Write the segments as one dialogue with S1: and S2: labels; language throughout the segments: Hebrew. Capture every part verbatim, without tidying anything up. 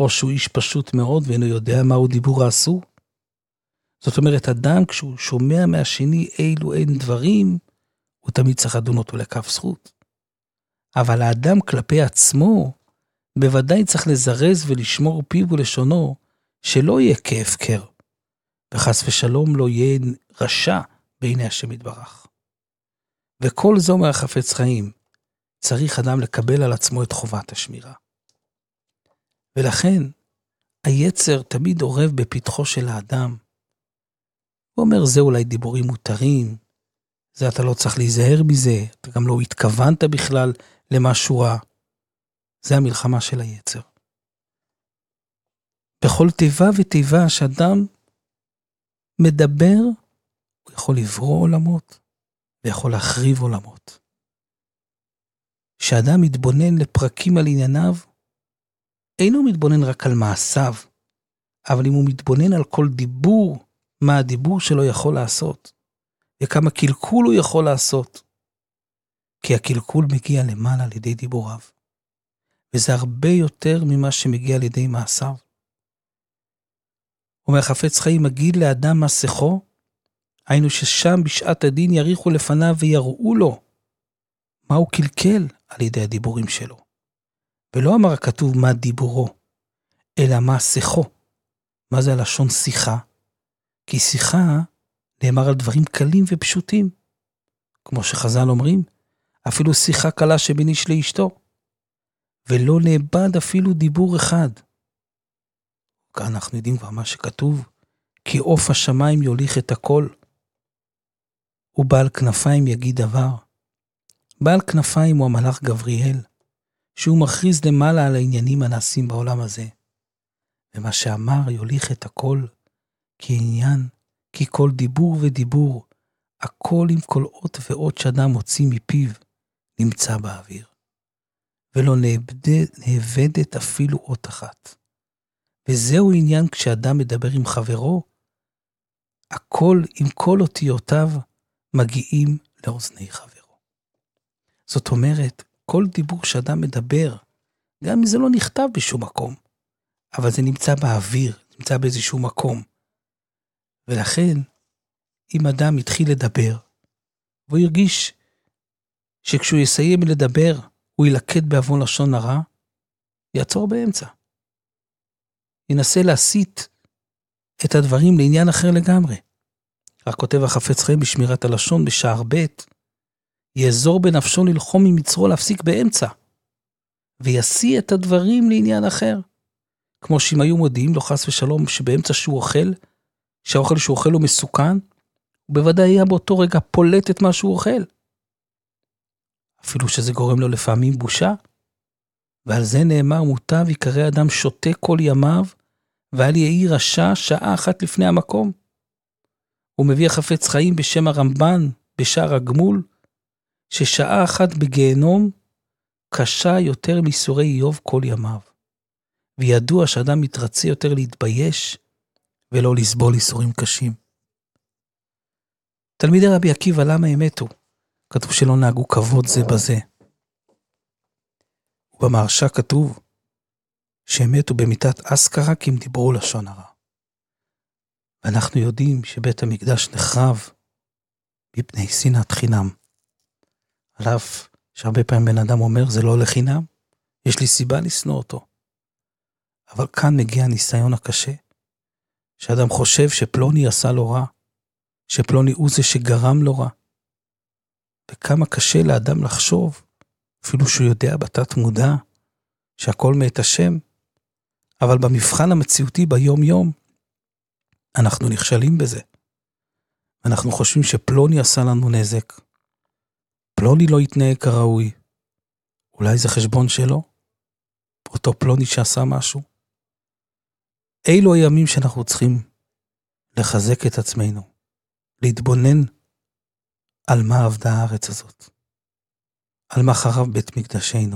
S1: או שהוא איש פשוט מאוד ואינו יודע מהו דיבור האסור. זאת אומרת, אדם כשהוא שומע מהשני אילו אין דברים, הוא תמיד צריך לדון אותו לכף זכות. אבל האדם כלפי עצמו, בוודאי צריך לזרז ולשמור פיו ולשונו, שלא יהיה כהפקר, וחס ושלום לא יהיה רשע בעיני השם יתברך. וכל זו מהחפץ חיים, צריך אדם לקבל על עצמו את חובת השמירה. ולכן, היצר תמיד עורב בפתחו של האדם. הוא אומר, זה אולי דיבורים מותרים, זה אתה לא צריך להיזהר מזה, אתה גם לא התכוונת בכלל למשהו רע. זה המלחמה של היצר. בכל תיבה ותיבה שאדם מדבר, הוא יכול לברוא עולמות, ויכול להחריב עולמות. כשאדם מתבונן לפרקים על ענייניו, אינו מתבונן רק על מעשיו, אבל אם הוא מתבונן על כל דיבור, מה הדיבור שלו יכול לעשות, וכמה קלקול הוא יכול לעשות, כי הקלקול מגיע למעלה על ידי דיבוריו, וזה הרבה יותר ממה שמגיע על ידי מעשיו. ומהחפץ חיים מגיד לאדם מסכו, היינו ששם בשעת הדין יריחו לפניו ויראו לו, מה הוא קלקל על ידי הדיבורים שלו. ולא אמר הכתוב מה דיבורו, אלא מה שיחו. מה זה הלשון שיחה? כי שיחה נאמר על דברים קלים ופשוטים. כמו שחז"ל אומרים, אפילו שיחה קלה שבין איש לאשתו. ולא נאבד אפילו דיבור אחד. כאן אנחנו יודעים כבר מה שכתוב, כי עוף השמיים יוליך את הכל, ובעל כנפיים יגיד דבר. בעל כנפיים הוא המלאך גבריאל, שהוא מכריז למעלה על העניינים הנעשים בעולם הזה. ומה שאמר יוליך את הכל, כי עניין, כי כל דיבור ודיבור, הכל עם כל אות ואות שאדם מוציא מפיו, נמצא באוויר. ולא נאבד, נאבדת אפילו אות אחת. וזהו עניין כשאדם מדבר עם חברו, הכל עם כל אותיותיו מגיעים לאוזני חברו. זאת אומרת, כל דיבור שאדם מדבר, גם אם זה לא נכתב בשום מקום, אבל זה נמצא באוויר, נמצא באיזשהו מקום. ולכן, אם אדם התחיל לדבר, והוא ירגיש שכשהוא יסיים לדבר, הוא ילקט בעוון לשון הרע, יעצור באמצע. ינסה להסיט את הדברים לעניין אחר לגמרי. רק כותב החפץ חיים בשמירת הלשון בשער ב', יעזור בנפשו ללחום עם יצרו להפסיק באמצע, וישיא את הדברים לעניין אחר. כמו שאם היו מודיעים לו חס ושלום שבאמצע שהוא אוכל, שהאוכל שהוא אוכל הוא מסוכן, הוא בוודאי היה באותו רגע פולט את מה שהוא אוכל. אפילו שזה גורם לו לפעמים בושה, ועל זה נאמר מוטב יקרא אדם שותה כל ימיו, ואל יהי רשע שעה אחת לפני המקום. הוא מביא החפץ חיים בשם הרמב"ן, בשער הגמול, ששעה אחת בגיהנום קשה יותר מסורי איוב כל ימיו. וידוע שאדם מתרצה יותר להתבייש, ולא לסבול איסורים קשים. תלמידי רבי עקיבא, למה הם מתו? כתוב שלא נהגו כבוד זה בזה. ובמהרש"א כתוב שהם מתו במיתת אסכרה כי הם דיברו לשון הרע. ואנחנו יודעים שבית המקדש נחרב מפני שנאת חינם. על אף שהרבה פעמים בן אדם אומר זה לא לחינם, יש לי סיבה לשנוא אותו. אבל כאן מגיע הניסיון הקשה, שאדם חושב שפלוני עשה לו רע, שפלוני הוא זה שגרם לו רע. וכמה קשה לאדם לחשוב, אפילו שהוא יודע בתת מודע, שהכל מאת השם, אבל במבחן המציאותי ביום יום, אנחנו נכשלים בזה. אנחנו חושבים שפלוני עשה לנו נזק, פלוני לא יתנהג כראוי, אולי זה חשבון שלו, אותו פלוני שעשה משהו. אילו הימים שאנחנו צריכים לחזק את עצמנו, להתבונן על מה עבדה הארץ הזאת, על מה חרב בית מקדשנו.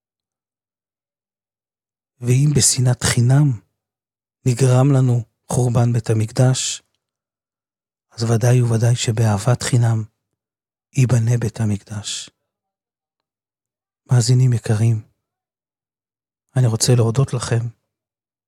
S1: ואם בשנאת חינם נגרם לנו חורבן בית המקדש, אז ודאי וודאי שבאהבת חינם ייבנה בית המקדש. מאזינים יקרים, אני רוצה להודות לכם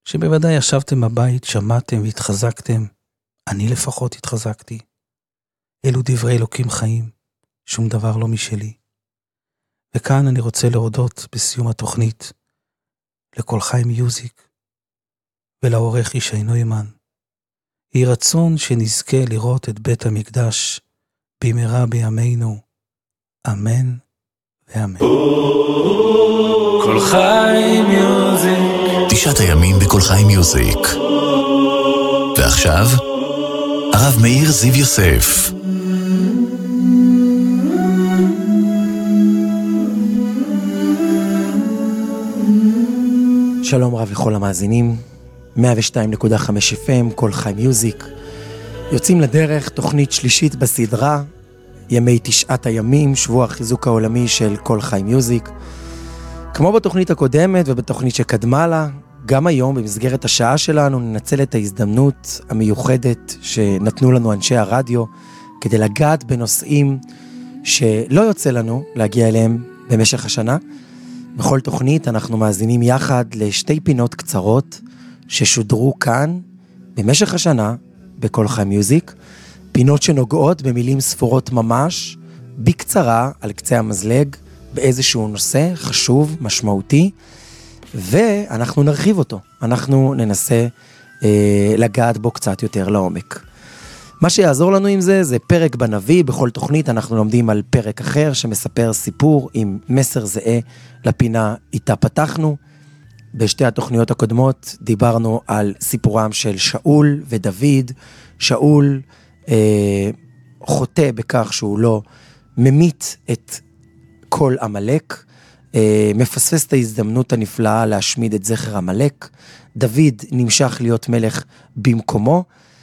S1: שבוודאי ישבתם בבית, שמעתם והתחזקתם, אני לפחות התחזקתי. אלו דברי אלוקים חיים, שום דבר לא משלי. וכאן אני רוצה להודות בסיום התוכנית לכל חיים מיוזיק ולעורך ישי נוימן. יהי רצון שנזכה לראות את בית המקדש במהרה בימינו. אמן ואמן. כל חיים מיוזיק.
S2: תשעת הימים בכל חיים מיוזיק. ועכשיו, הרב מאיר זיו יוסף.
S3: שלום רב לכל המאזינים, מאה ושתיים נקודה חמש אף אם, כל חי מיוזיק. יוצאים לדרך, תוכנית שלישית בסדרה, ימי תשעת הימים, שבוע החיזוק העולמי של כל חי מיוזיק. כמו בתוכנית הקודמת ובתוכנית שקדמה לה, גם היום במסגרת השעה שלנו ננצל את ההזדמנות המיוחדת שנתנו לנו אנשי הרדיו, כדי לגעת בנושאים שלא יוצא לנו להגיע אליהם במשך השנה. בכל תוכנית אנחנו מאזינים יחד לשתי פינות קצרות ששודרו כאן במשך השנה בכל חי מיוזיק, פינות שנוגעות במילים ספורות ממש, בקצרה על קצה המזלג, באיזשהו נושא חשוב, משמעותי, ואנחנו נרחיב אותו, אנחנו ננסה אה, לגעת בו קצת יותר לעומק. מה שיעזור לנו עם זה, זה פרק בנביא. בכל תוכנית אנחנו לומדים על פרק אחר שמספר סיפור עם מסר זהה לפינה איתה פתחנו. בשתי התוכניות הקודמות דיברנו על סיפורם של שאול ודוד. שאול אה, חוטא בכך שהוא לא ממית את כל עמלק, אה, מפספס את ההזדמנות הנפלאה להשמיד את זכר עמלק. דוד נמשך להיות מלך במקומו,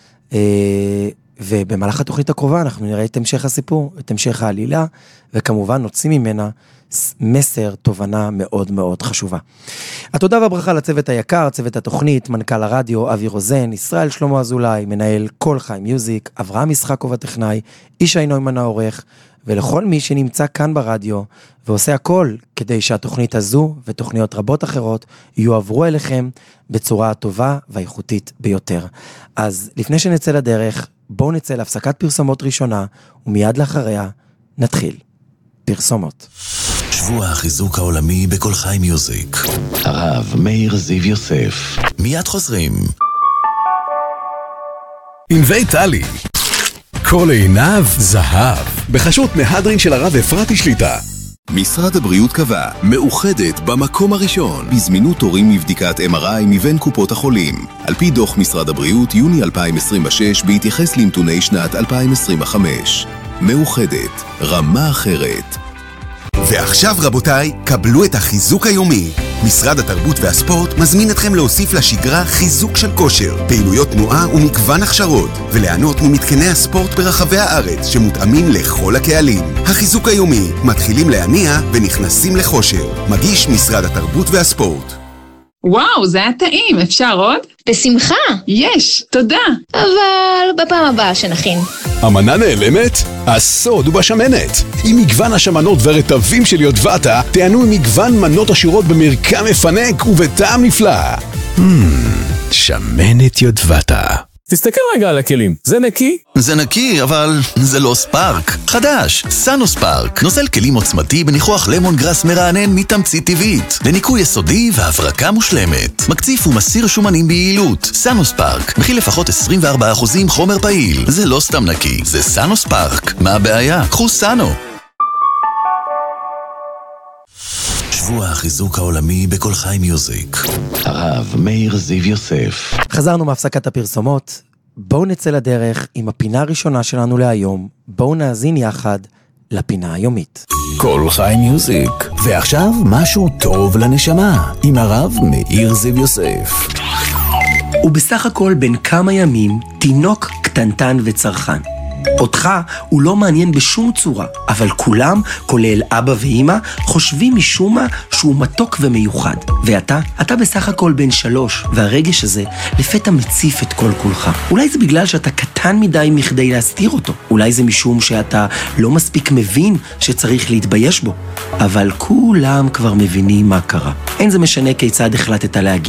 S3: אה, ובמהלך התוכנית הקרובה אנחנו נראה את המשך הסיפור, את המשך העלילה, וכמובן נוציא ממנה מסר, תובנה מאוד מאוד חשובה. התודה והברכה לצוות היקר, צוות התוכנית, מנכ"ל הרדיו אבי רוזן, ישראל שלמה אזולאי, מנהל כל חי מיוזיק, אברהם ישחקוב הטכנאי, ישי נוימן העורך, ולכל מי שנמצא כאן ברדיו ועושה הכל כדי שהתוכנית הזו ותוכניות רבות אחרות יועברו אליכם בצורה הטובה והאיכותית ביותר. אז לפני שנצא לדרך, בואו נצא להפסקת פרסומות ראשונה, ומיד לאחריה נתחיל. פרסומות.
S2: שבוע החיזוק העולמי בכל חי מיוזיק. הרב מאיר זיו יוסף. מיד חוזרים.
S4: ענבי טלי. כל עיניו זהב. בחשות מהדרין של הרב אפרתי שליטה.
S5: משרד הבריאות קבע, מאוחדת במקום הראשון, בזמינות תורים מבדיקת אם אר איי מבין קופות החולים. על פי דוח משרד הבריאות, יוני אלפיים עשרים ושש, בהתייחס לנתוני שנת אלפיים עשרים וחמש. מאוחדת, רמה אחרת. ועכשיו רבותיי, קבלו את החיזוק היומי. משרד התרבות והספורט מזמין אתכם להוסיף לשגרה חיזוק של כושר, פעילויות תנועה ומגוון הכשרות, וליהנות ממתקני הספורט ברחבי הארץ שמותאמים לכל הקהלים. החיזוק היומי, מתחילים להניע ונכנסים לחושר. מגיש משרד התרבות והספורט.
S6: וואו, זה היה טעים, אפשר עוד?
S7: בשמחה.
S6: יש, תודה.
S7: אבל בפעם הבאה שנכין.
S4: המנה נעלמת? הסוד הוא בשמנת. עם מגוון השמנות ורטבים של יודבטה, תענו עם מגוון מנות עשירות במרקם מפנק ובטעם נפלא. Hmm, שמנת יודבטה.
S8: תסתכל רגע על הכלים, זה נקי?
S2: זה נקי, אבל זה לא ספארק. חדש, סאנו ספארק. נוזל כלים עוצמתי בניחוח למון גרס מרענן מתמצית טבעית. לניקוי יסודי והברקה מושלמת. מקציף ומסיר שומנים ביעילות. סאנו ספארק. מכיל לפחות עשרים וארבעה אחוז חומר פעיל. זה לא סתם נקי, זה סאנו ספארק. מה הבעיה? קחו סאנו. שבוע החיזוק העולמי בכל חי מיוזיק. הרב מאיר זיו יוסף.
S3: חזרנו מהפסקת הפרסומות. בואו נצא לדרך עם הפינה הראשונה שלנו להיום. בואו נאזין יחד לפינה היומית.
S4: כל חי מיוזיק. ועכשיו משהו טוב לנשמה, עם הרב מאיר זיו יוסף.
S9: ובסך הכל בין כמה ימים תינוק קטנטן וצרכן. אותך הוא לא מעניין בשום צורה, אבל כולם, כולל אבא ואמא, חושבים משום מה שהוא מתוק ומיוחד. ואתה, אתה בסך הכל בן שלוש, והרגש הזה לפתע מציף את כל כולך. אולי זה בגלל שאתה קטן מדי מכדי להסתיר אותו. אולי זה משום שאתה לא מספיק מבין שצריך להתבייש בו. אבל כולם כבר מבינים מה קרה. אין זה משנה כיצד החלטת להגיב.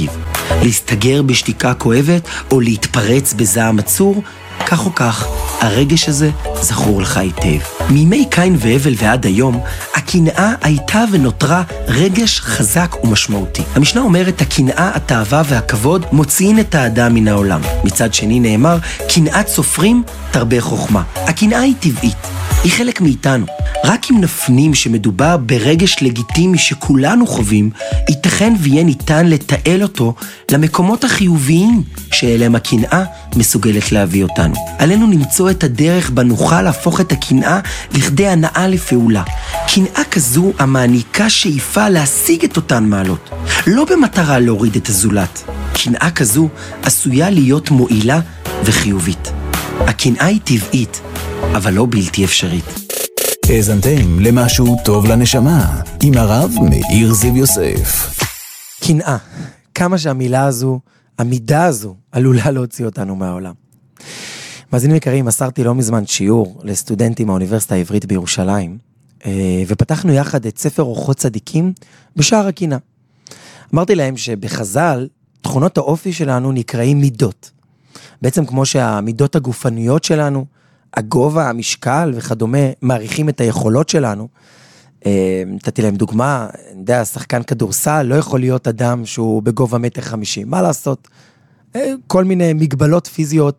S9: להסתגר בשתיקה כואבת או להתפרץ בזעם עצור, כך או כך, הרגש הזה זכור לך היטב. מימי קין והבל ועד היום, הקנאה הייתה ונותרה רגש חזק ומשמעותי. המשנה אומרת, הקנאה, התאווה והכבוד מוציאים את האדם מן העולם. מצד שני נאמר, קנאת סופרים תרבה חוכמה. הקנאה היא טבעית, היא חלק מאיתנו. רק אם נפנים שמדובר ברגש לגיטימי שכולנו חווים, ייתכן ויהיה ניתן לתעל אותו למקומות החיוביים שאליהם הקנאה מסוגלת להביא אותנו. עלינו למצוא את הדרך בה נוכל להפוך את הקנאה לכדי הנאה לפעולה. קנאה כזו המעניקה שאיפה להשיג את אותן מעלות, לא במטרה להוריד את הזולת. קנאה כזו עשויה להיות מועילה וחיובית. הקנאה היא טבעית, אבל לא בלתי אפשרית.
S2: האזנתם למשהו טוב לנשמה, עם הרב מאיר זיו יוסף.
S3: קנאה, כמה שהמילה הזו, המידה הזו, עלולה להוציא אותנו מהעולם. מאזינים יקרים, מסרתי לא מזמן שיעור לסטודנטים מהאוניברסיטה העברית בירושלים, ופתחנו יחד את ספר אורחות צדיקים בשער הקנאה. אמרתי להם שבחז"ל, תכונות האופי שלנו נקראים מידות. בעצם כמו שהמידות הגופניות שלנו, הגובה, המשקל וכדומה, מעריכים את היכולות שלנו. נתתי להם דוגמה, אני יודע, שחקן כדורסל לא יכול להיות אדם שהוא בגובה מטר חמישים. מה לעשות? כל מיני מגבלות פיזיות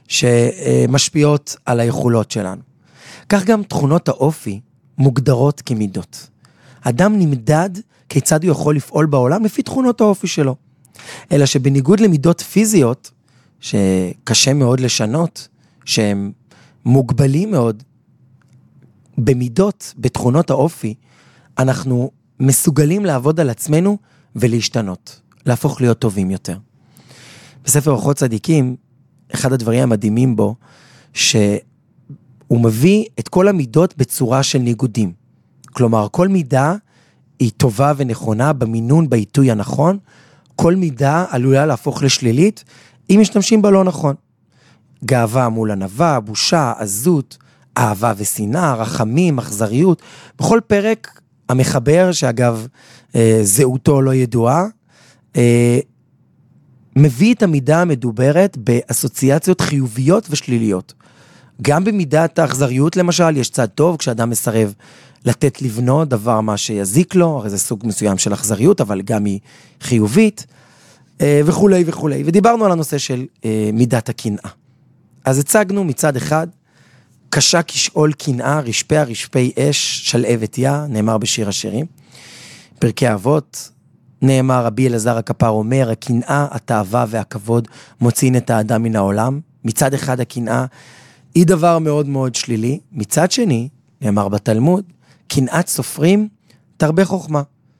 S3: שמשפיעות על היכולות שלנו. כך גם תכונות האופי מוגדרות כמידות. אדם נמדד כיצד הוא יכול לפעול בעולם לפי תכונות האופי שלו. אלא שבניגוד למידות פיזיות, שקשה מאוד לשנות, שהם מוגבלים מאוד, במידות, בתכונות האופי, אנחנו מסוגלים לעבוד על עצמנו ולהשתנות, להפוך להיות טובים יותר. בספר אורחות צדיקים, אחד הדברים המדהימים בו, שהוא מביא את כל המידות בצורה של ניגודים. כלומר, כל מידה היא טובה ונכונה במינון, בעיתוי הנכון, כל מידה עלולה להפוך לשלילית, אם משתמשים בה לא נכון. גאווה מול ענווה, בושה, עזות, אהבה ושנאה, רחמים, אכזריות. בכל פרק המחבר, שאגב זהותו לא ידועה, מביא את המידה המדוברת באסוציאציות חיוביות ושליליות. גם במידת האכזריות למשל, יש צד טוב, כשאדם מסרב לתת לבנו דבר מה שיזיק לו, הרי זה סוג מסוים של אכזריות, אבל גם היא חיובית, וכו' וכו'. ודיברנו על הנושא של מידת הקנאה. אז הצגנו מצד אחד, קשה כשאול קנאה, רשפיה רשפי אש, שלהבת יה, נאמר בשיר השירים. פרקי אבות, נאמר רבי אלעזר הכפר אומר, הקנאה, התאווה והכבוד מוציאים את האדם מן העולם. מצד אחד הקנאה היא דבר מאוד מאוד שלילי, מצד שני, נאמר בתלמוד, קנאת סופרים תרבה חוכמה.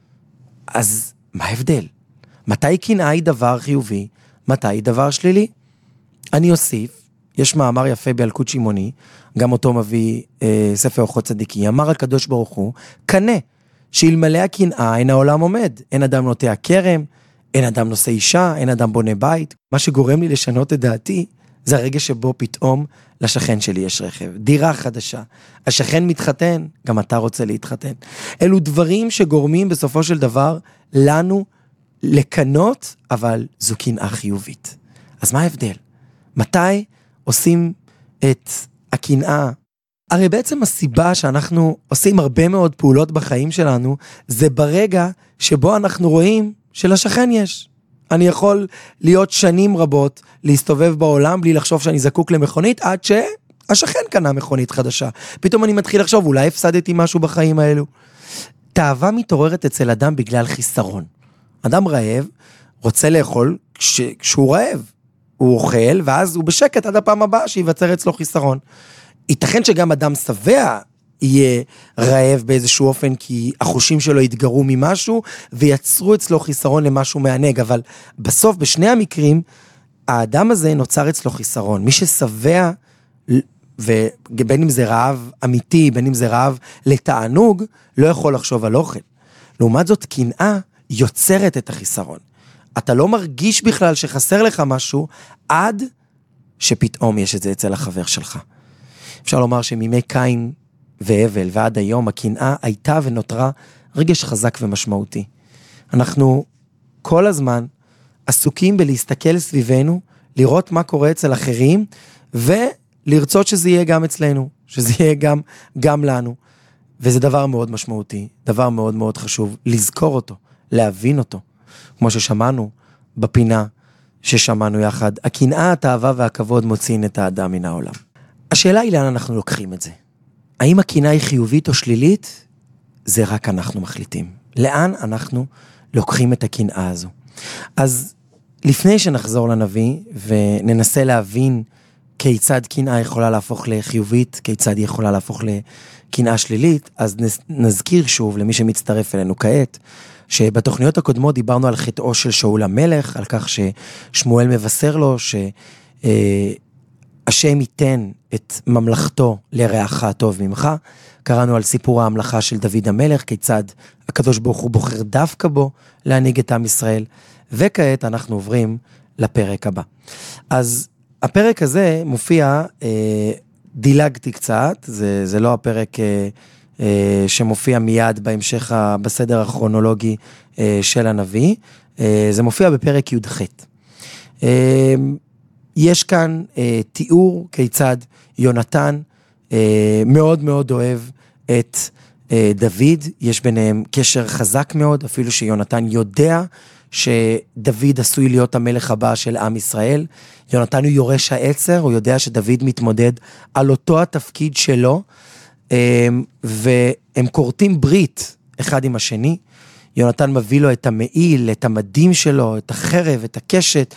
S3: אז מה ההבדל? מתי קנאה היא דבר חיובי? מתי היא דבר שלילי? אני אוסיף, יש מאמר יפה באלקוט שמעוני, גם אותו מביא אה, ספר אורחות צדיקים, אמר הקדוש ברוך הוא, קנה, שאלמלא הקנאה אין העולם עומד, אין אדם נוטע כרם, אין אדם נושא אישה, אין אדם בונה בית. מה שגורם לי לשנות את דעתי, זה הרגע שבו פתאום לשכן שלי יש רכב, דירה חדשה, השכן מתחתן, גם אתה רוצה להתחתן. אלו דברים שגורמים בסופו של דבר לנו לקנות, אבל זו קנאה חיובית. אז מה ההבדל? מתי עושים את הקנאה? הרי בעצם הסיבה שאנחנו עושים הרבה מאוד פעולות בחיים שלנו, זה ברגע שבו אנחנו רואים שלשכן יש. אני יכול להיות שנים רבות, להסתובב בעולם בלי לחשוב שאני זקוק למכונית, עד שהשכן קנה מכונית חדשה. פתאום אני מתחיל לחשוב, אולי הפסדתי משהו בחיים האלו. תאווה מתעוררת אצל אדם בגלל חיסרון. אדם רעב רוצה לאכול כש, כשהוא רעב. הוא אוכל, ואז הוא בשקט עד הפעם הבאה שיווצר אצלו חיסרון. ייתכן שגם אדם שבע יהיה רעב באיזשהו אופן, כי החושים שלו יתגרו ממשהו, ויצרו אצלו חיסרון למשהו מענג, אבל בסוף, בשני המקרים, האדם הזה נוצר אצלו חיסרון. מי ששבע, ובין אם זה רעב אמיתי, בין אם זה רעב לתענוג, לא יכול לחשוב על אוכל. לעומת זאת, קנאה יוצרת את החיסרון. אתה לא מרגיש בכלל שחסר לך משהו, עד שפתאום יש את זה אצל החבר שלך. אפשר לומר שמימי קין והבל ועד היום הקנאה הייתה ונותרה רגש חזק ומשמעותי. אנחנו כל הזמן עסוקים בלהסתכל סביבנו, לראות מה קורה אצל אחרים, ולרצות שזה יהיה גם אצלנו, שזה יהיה גם, גם לנו. וזה דבר מאוד משמעותי, דבר מאוד מאוד חשוב, לזכור אותו, להבין אותו. כמו ששמענו בפינה ששמענו יחד, הקנאה, התאווה והכבוד מוציאים את האדם מן העולם. השאלה היא לאן אנחנו לוקחים את זה. האם הקנאה היא חיובית או שלילית? זה רק אנחנו מחליטים. לאן אנחנו לוקחים את הקנאה הזו? אז לפני שנחזור לנביא וננסה להבין כיצד קנאה יכולה להפוך לחיובית, כיצד היא יכולה להפוך לקנאה שלילית, אז נזכיר שוב למי שמצטרף אלינו כעת, שבתוכניות הקודמות דיברנו על חטאו של שאול המלך, על כך ששמואל מבשר לו שהשם ייתן את ממלכתו לרעך הטוב ממך. קראנו על סיפור ההמלכה של דוד המלך, כיצד הקדוש ברוך הוא בוחר דווקא בו להנהיג את עם ישראל, וכעת אנחנו עוברים לפרק הבא. אז הפרק הזה מופיע, אה, דילגתי קצת, זה, זה לא הפרק אה, אה, שמופיע מיד בהמשך, בסדר הכרונולוגי אה, של הנביא, אה, זה מופיע בפרק י' ח'. אה, יש כאן אה, תיאור כיצד יונתן אה, מאוד מאוד אוהב את אה, דוד, יש ביניהם קשר חזק מאוד, אפילו שיונתן יודע שדוד עשוי להיות המלך הבא של עם ישראל. יונתן הוא יורש העצר, הוא יודע שדוד מתמודד על אותו התפקיד שלו, והם קורטים ברית אחד עם השני. יונתן מביא לו את המעיל, את המדים שלו, את החרב, את הקשת,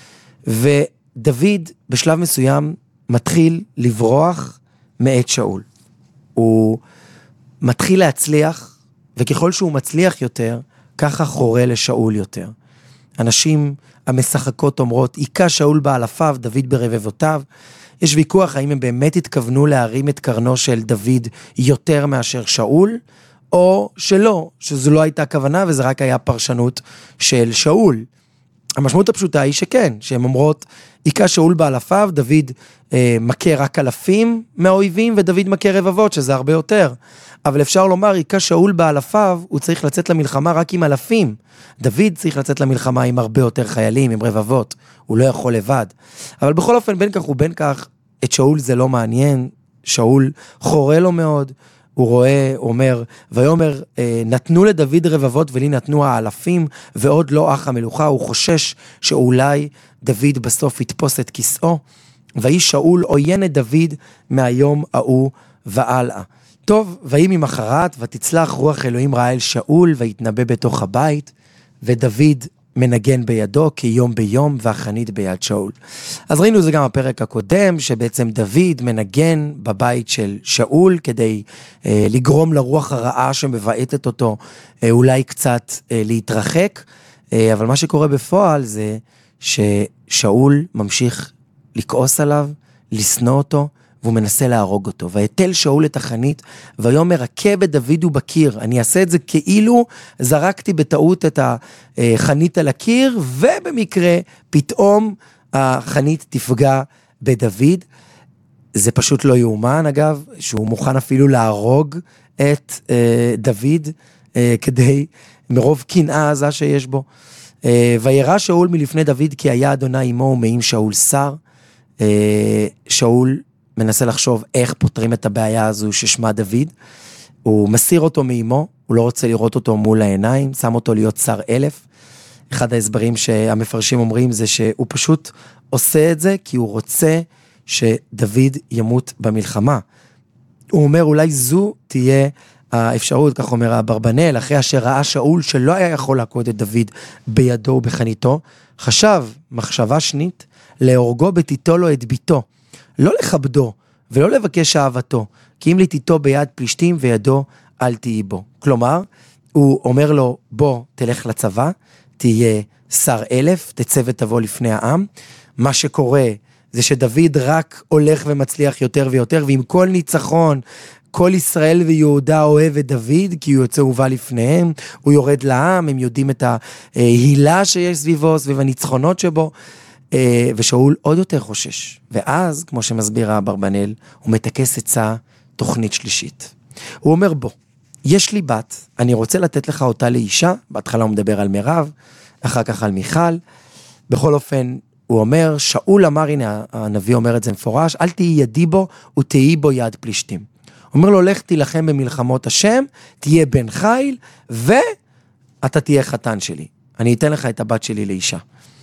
S3: ודוד בשלב מסוים מתחיל לברוח מאת שאול. הוא מתחיל להצליח, וככל שהוא מצליח יותר, ככה חורה לשאול יותר. אנשים המשחקות אומרות, עיקה שאול באלפיו, דוד ברבבותיו. יש ויכוח האם הם באמת התכוונו להרים את קרנו של דוד יותר מאשר שאול, או שלא, שזו לא הייתה כוונה וזה רק היה פרשנות של שאול. המשמעות הפשוטה היא שכן, שהן אומרות, עיקה שאול באלפיו, דוד אה, מכה רק אלפים מהאויבים, ודוד מכה רבבות, שזה הרבה יותר. אבל אפשר לומר, עיקה שאול באלפיו, הוא צריך לצאת למלחמה רק עם אלפים. דוד צריך לצאת למלחמה עם הרבה יותר חיילים, עם רבבות. הוא לא יכול לבד. אבל בכל אופן, בין כך ובין כך, את שאול זה לא מעניין. שאול חורה לו מאוד. הוא רואה, הוא אומר, ויאמר, נתנו לדוד רבבות ולי נתנו האלפים, ועוד לא אח המלוכה. הוא חושש שאולי דוד בסוף יתפוס את כיסאו, ויהי שאול עוין את דוד מהיום ההוא והלאה. טוב, ויהי ממחרת, ותצלח רוח אלוהים רעה אל שאול, ויתנבא בתוך הבית, ודוד מנגן בידו כיום ביום, והחנית ביד שאול. אז ראינו זה גם הפרק הקודם, שבעצם דוד מנגן בבית של שאול, כדי אה, לגרום לרוח הרעה שמבעטת אותו, אה, אולי קצת אה, להתרחק, אה, אבל מה שקורה בפועל זה ששאול ממשיך לכעוס עליו, לסנוע אותו, והוא מנסה להרוג אותו. ויתל שאול את החנית, ויאמר, הכה בדוד ובקיר. אני אעשה את זה כאילו זרקתי בטעות את החנית על הקיר, ובמקרה פתאום החנית תפגע בדוד. זה פשוט לא יאומן, אגב, שהוא מוכן אפילו להרוג את אה, דוד, אה, כדי, מרוב קנאה עזה שיש בו. אה, וירא שאול מלפני דוד, כי היה אדוני עמו ומעים שאול שר. אה, שאול מנסה לחשוב איך פותרים את הבעיה הזו ששמה דוד. הוא מסיר אותו מאימו, הוא לא רוצה לראות אותו מול העיניים, שם אותו להיות שר אלף. אחד ההסברים שהמפרשים אומרים זה שהוא פשוט עושה את זה כי הוא רוצה שדוד ימות במלחמה. הוא אומר אולי זו תהיה האפשרות, כך אומר אברבנאל, אחרי אשר ראה שאול שלא היה יכול להכות את דוד בידו ובחניתו, חשב מחשבה שנית להורגו בתיתו לו את ביתו, לא לכבדו ולא לבקש אהבתו, כי אם לתיתו ביד פלישתים וידו אל תהי בו. כלומר, הוא אומר לו, בוא תלך לצבא, תהיה שר אלף, תצא ותבוא לפני העם. מה שקורה זה שדוד רק הולך ומצליח יותר ויותר, ועם כל ניצחון, כל ישראל ויהודה אוהב את דוד, כי הוא יוצא ובא לפניהם, הוא יורד לעם, הם יודעים את ההילה שיש סביבו, סביב הניצחונות שבו, ושאול עוד יותר חושש. ואז, כמו שמסביר אברבנאל, הוא מתקס עצה תוכנית שלישית. הוא אומר, בוא, יש לי בת, אני רוצה לתת לך אותה לאישה, בהתחלה הוא מדבר על מירב, אחר כך על מיכל, בכל אופן, הוא אומר, שאול אמר, הנה הנביא אומר את זה מפורש, אל תהי ידי בו ותהי בו יד פלישתים. הוא אומר לו, לך תילחם במלחמות השם, תהיה בן חיל, ואתה תהיה חתן שלי. אני אתן לך את הבת שלי לאישה.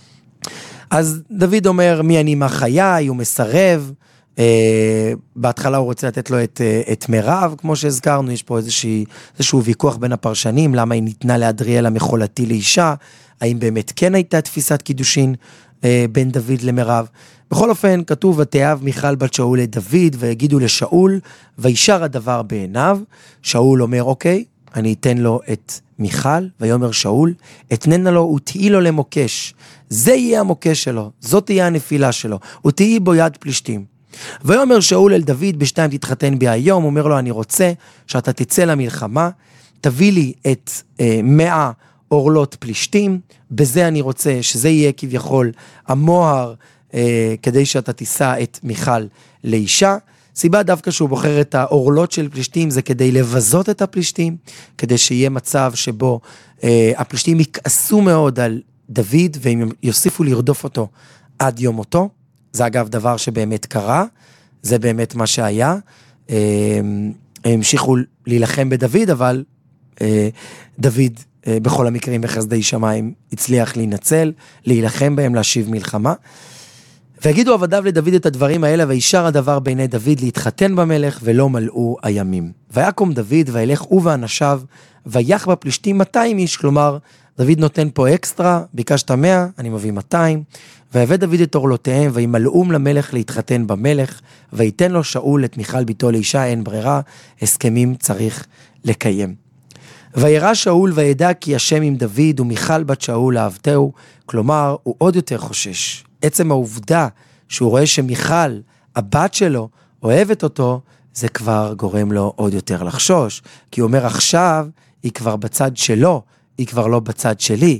S3: אז דוד אומר, מי אני מה חיי, הוא מסרב, אה, בהתחלה הוא רוצה לתת לו את, את מירב, כמו שהזכרנו, יש פה איזושהי, איזשהו ויכוח בין הפרשנים, למה היא ניתנה לאדריאל המחולתי לאישה, האם באמת כן הייתה תפיסת קידושין אה, בין דוד למירב. בכל אופן, כתוב, ותאהב מיכל בת שאול לדוד, ויגידו לשאול, וישר הדבר בעיניו, שאול אומר, אוקיי, אני אתן לו את מיכל, ויאמר שאול, אתננה לו ותהי לו למוקש, זה יהיה המוקש שלו, זאת תהיה הנפילה שלו, ותהי בו יד פלישתים. ויאמר שאול אל דוד, בשתיים תתחתן בי היום, אומר לו, אני רוצה שאתה תצא למלחמה, תביא לי את אה, מאה אורלות פלישתים, בזה אני רוצה שזה יהיה כביכול המוהר, אה, כדי שאתה תישא את מיכל לאישה. סיבה דווקא שהוא בוחר את האורלות של פלישתים, זה כדי לבזות את הפלישתים, כדי שיהיה מצב שבו אה, הפלישתים יכעסו מאוד על דוד, והם יוסיפו לרדוף אותו עד יום מותו. זה אגב דבר שבאמת קרה, זה באמת מה שהיה. אה, הם המשיכו להילחם בדוד, אבל אה, דוד אה, בכל המקרים בחסדי שמיים הצליח להינצל, להילחם בהם, להשיב מלחמה. והגידו עבדיו לדוד את הדברים האלה, וישר הדבר בעיני דוד להתחתן במלך, ולא מלאו הימים. ויקום דוד, וילך הוא ואנשיו, ויח בפלישתים מאתיים איש, כלומר, דוד נותן פה אקסטרה, ביקשת מאה, אני מביא מאתיים, ויבא דוד את אורלותיהם, וימלאום למלך להתחתן במלך, ויתן לו שאול את מיכל ביתו לאישה, אין ברירה, הסכמים צריך לקיים. וירא שאול וידע כי השם עם דוד, ומיכל בת שאול אהבתהו, כלומר, הוא עוד יותר חושש. עצם העובדה שהוא רואה שמיכל, הבת שלו, אוהבת אותו, זה כבר גורם לו עוד יותר לחשוש. כי הוא אומר, עכשיו היא כבר בצד שלו, היא כבר לא בצד שלי.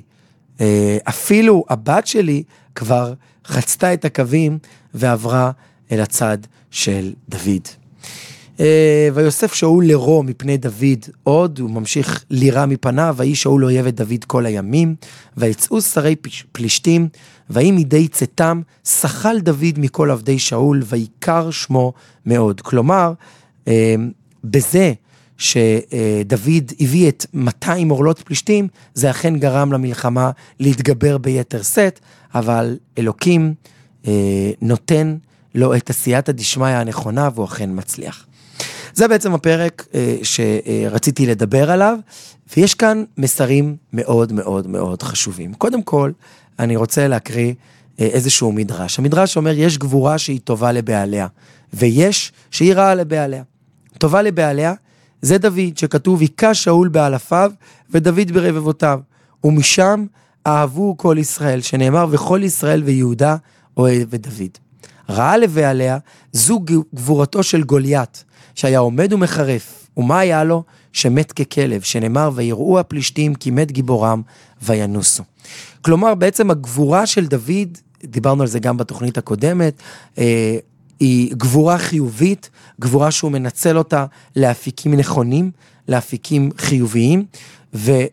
S3: אפילו הבת שלי כבר חצתה את הקווים ועברה אל הצד של דוד. ויוסף שאול לרו מפני דוד עוד, הוא ממשיך לירה מפניו, ויהי שאול אויב את דוד כל הימים, ויצאו שרי פלישתים, ויהי מידי צאתם, שחל דוד מכל עבדי שאול, ויקר שמו מאוד. כלומר, בזה שדוד הביא את מאתיים אורלות פלישתים, זה אכן גרם למלחמה להתגבר ביתר סט, אבל אלוקים נותן לו את עשיית הדשמיא הנכונה, והוא אכן מצליח. זה בעצם הפרק אה, שרציתי לדבר עליו, ויש כאן מסרים מאוד מאוד מאוד חשובים. קודם כל, אני רוצה להקריא אה, איזשהו מדרש. המדרש אומר, יש גבורה שהיא טובה לבעליה, ויש שהיא רעה לבעליה. טובה לבעליה, זה דוד, שכתוב, היכה שאול באלפיו, ודוד ברבבותיו, ומשם אהבו כל ישראל, שנאמר, וכל ישראל ויהודה אוהב את דוד. רעה לבעליה, זו גבורתו של גוליית, שהיה עומד ומחרף, ומה היה לו? שמת ככלב, שנאמר, ויראו הפלישתים כי מת גיבורם, וינוסו. כלומר, בעצם הגבורה של דוד, דיברנו על זה גם בתוכנית הקודמת, אה, היא גבורה חיובית, גבורה שהוא מנצל אותה לאפיקים נכונים, לאפיקים חיוביים, ואצל